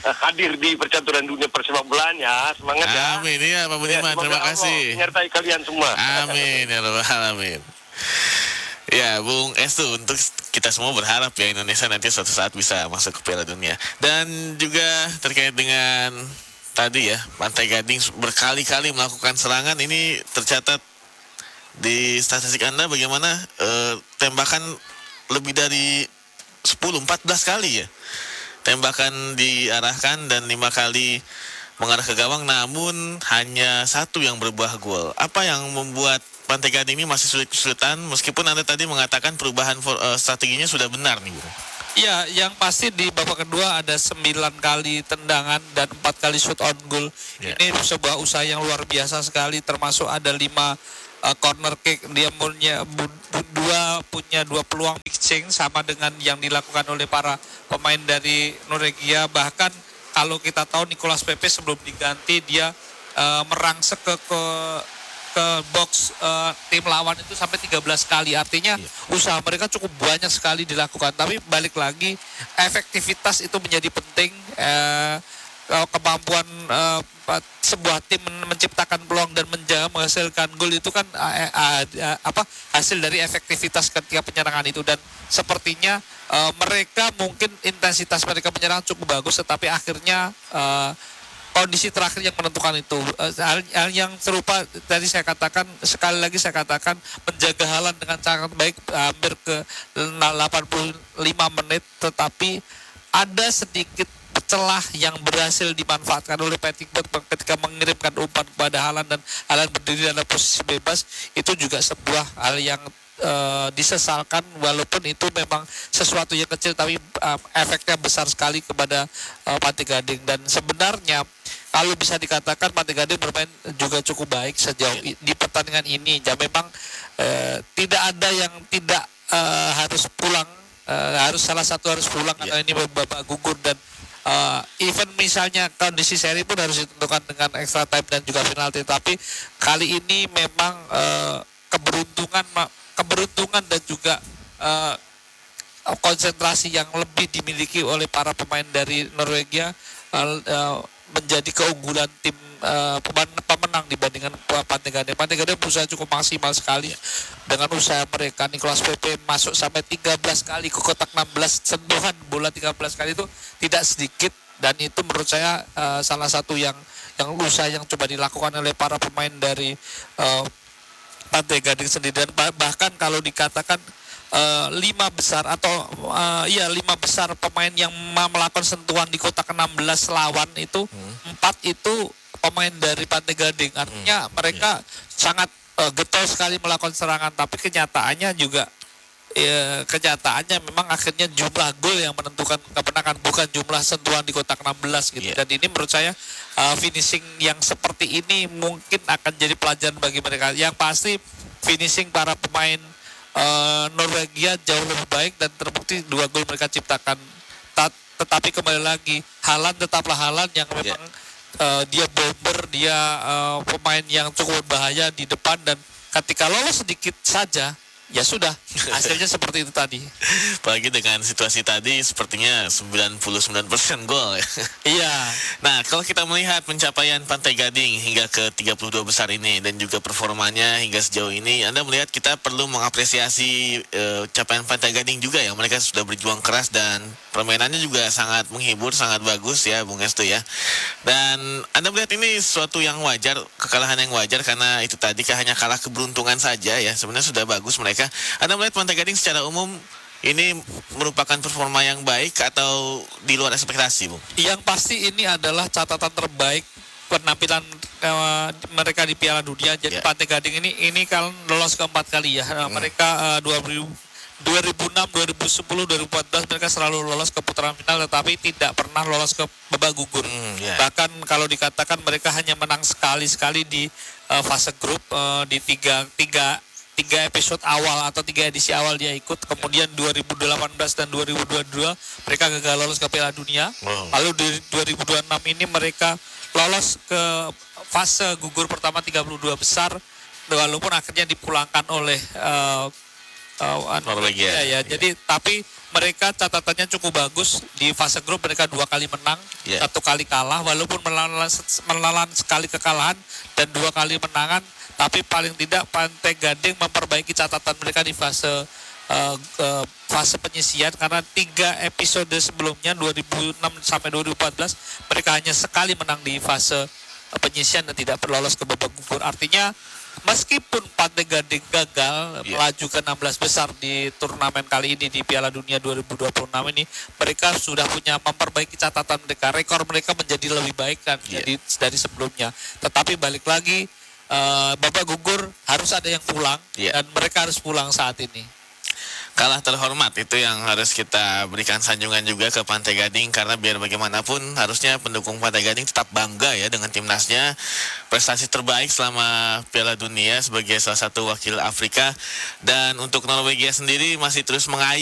hadir di percaturan dunia persepak bolaan ya. Semangat ya. Amin ya Pak Budiman, Semoga terima Allah kasih. menyertai kalian semua. Amin ya Rabbal Alamin. Ya, Bung Estu, untuk kita semua berharap ya Indonesia nanti suatu saat bisa masuk ke Piala Dunia. Dan juga terkait dengan tadi ya, Pantai Gading berkali-kali melakukan serangan, ini tercatat di statistik Anda bagaimana tembakan lebih dari 14 kali ya. Tembakan diarahkan dan 5 kali mengarah ke gawang, namun hanya 1 yang berbuah gol. Apa yang membuat Pantai Gading ini masih sulit-kesulitan meskipun Anda tadi mengatakan perubahan strateginya sudah benar nih, Bung? Ya, yang pasti di babak kedua ada 9 kali tendangan dan 4 kali shoot on goal. Ya. Ini sebuah usaha yang luar biasa sekali, termasuk ada 5 corner kick. Dia punya 2 peluang big change sama dengan yang dilakukan oleh para pemain dari Norwegia. Bahkan kalau kita tahu Nicolas Pepe sebelum diganti dia merangsek ke box tim lawan itu sampai 13 kali. Artinya usaha mereka cukup banyak sekali dilakukan. Tapi balik lagi, efektivitas itu menjadi penting. Kemampuan sebuah tim menciptakan peluang dan menghasilkan gol itu kan hasil dari efektivitas ketika penyerangan itu. Dan sepertinya mereka mungkin intensitas mereka menyerang cukup bagus, tetapi akhirnya kondisi terakhir yang menentukan itu. Hal yang serupa tadi saya katakan, sekali lagi saya katakan, menjaga Haaland dengan sangat baik hampir ke 85 menit, tetapi ada sedikit celah yang berhasil dimanfaatkan oleh Pettingford ketika mengirimkan umpan kepada Haaland dan Haaland berdiri dalam posisi bebas. Itu juga sebuah hal yang disesalkan, walaupun itu memang sesuatu yang kecil tapi efeknya besar sekali kepada Pantai Gading. Dan sebenarnya kalau bisa dikatakan Pantai Gading bermain juga cukup baik sejauh di pertandingan ini. Ya memang tidak ada yang tidak harus pulang, harus salah satu harus pulang karena ini babak gugur. Dan even misalnya kondisi seri pun harus ditentukan dengan extra time dan juga penalti. Tapi kali ini memang keberuntungan dan juga konsentrasi yang lebih dimiliki oleh para pemain dari Norwegia menjadi keunggulan tim pemenang dibandingkan Pantai Gading. Pantai Gading berusaha cukup maksimal sekali dengan usaha mereka. Nicolas Pepe masuk sampai 13 kali ke kotak 16, sentuhan bola 13 kali itu tidak sedikit, dan itu menurut saya salah satu yang usaha yang coba dilakukan oleh para pemain dari Pantai Gading sendiri. Dan bahkan kalau dikatakan 5 besar atau 5 besar pemain yang melakukan sentuhan di kotak 16 lawan itu 4 itu pemain dari Pantai Gading. Artinya mereka sangat getol sekali melakukan serangan, tapi kenyataannya memang akhirnya jumlah gol yang menentukan kemenangan, bukan jumlah sentuhan di kotak 16 gitu. Dan ini menurut saya finishing yang seperti ini mungkin akan jadi pelajaran bagi mereka. Yang pasti finishing para pemain Norwegia jauh lebih baik dan terbukti 2 gol mereka ciptakan. Tetapi kembali lagi, Haaland tetaplah Haaland yang memang dia bomber, dia pemain yang cukup berbahaya di depan, dan ketika lolos sedikit saja ya sudah, hasilnya seperti itu tadi. Apalagi dengan situasi tadi sepertinya 99% gol. Iya. Nah, kalau kita melihat pencapaian Pantai Gading hingga ke 32 besar ini dan juga performanya hingga sejauh ini, Anda melihat kita perlu mengapresiasi capaian Pantai Gading juga ya. Mereka sudah berjuang keras dan permainannya juga sangat menghibur, sangat bagus ya Bung Estu ya. Dan Anda melihat ini sesuatu yang wajar, kekalahan yang wajar karena itu tadi hanya kalah keberuntungan saja ya. Sebenarnya sudah bagus mereka. Anda melihat Pantai Gading secara umum ini merupakan performa yang baik atau di luar ekspektasi, Bung? Yang pasti ini adalah catatan terbaik penampilan mereka di Piala Dunia. Jadi Pantai Gading ini kan lolos keempat kali ya. Mereka 2006, 2010, 2014 mereka selalu lolos ke putaran final, tetapi tidak pernah lolos ke babak gugur. Bahkan kalau dikatakan mereka hanya menang sekali di fase grup di tiga episode awal atau 3 edisi awal dia ikut. Kemudian 2018 dan 2022 mereka gagal lolos ke Piala Dunia. Lalu di 2026 ini mereka lolos ke fase gugur pertama 32 besar, walaupun akhirnya dipulangkan oleh Norwegia. ya. Jadi tapi mereka catatannya cukup bagus di fase grup, mereka 2 kali menang, 1 kali kalah, walaupun menelan sekali kekalahan dan 2 kali menangan, tapi paling tidak Pantai Gading memperbaiki catatan mereka di fase penyisian, karena 3 episode sebelumnya 2006 sampai 2014 mereka hanya sekali menang di fase penyisian dan tidak lolos ke babak gugur. Artinya meskipun Pantai Gading gagal melaju ke 16 besar di turnamen kali ini di Piala Dunia 2026 ini, mereka sudah punya memperbaiki catatan mereka, rekor mereka menjadi lebih baik kan dari sebelumnya. Tetapi balik lagi babak gugur harus ada yang pulang dan mereka harus pulang saat ini. Kalah terhormat itu yang harus kita berikan sanjungan juga ke Pantai Gading, karena biar bagaimanapun harusnya pendukung Pantai Gading tetap bangga ya dengan timnasnya, prestasi terbaik selama Piala Dunia sebagai salah satu wakil Afrika. Dan untuk Norwegia sendiri masih terus mengayuh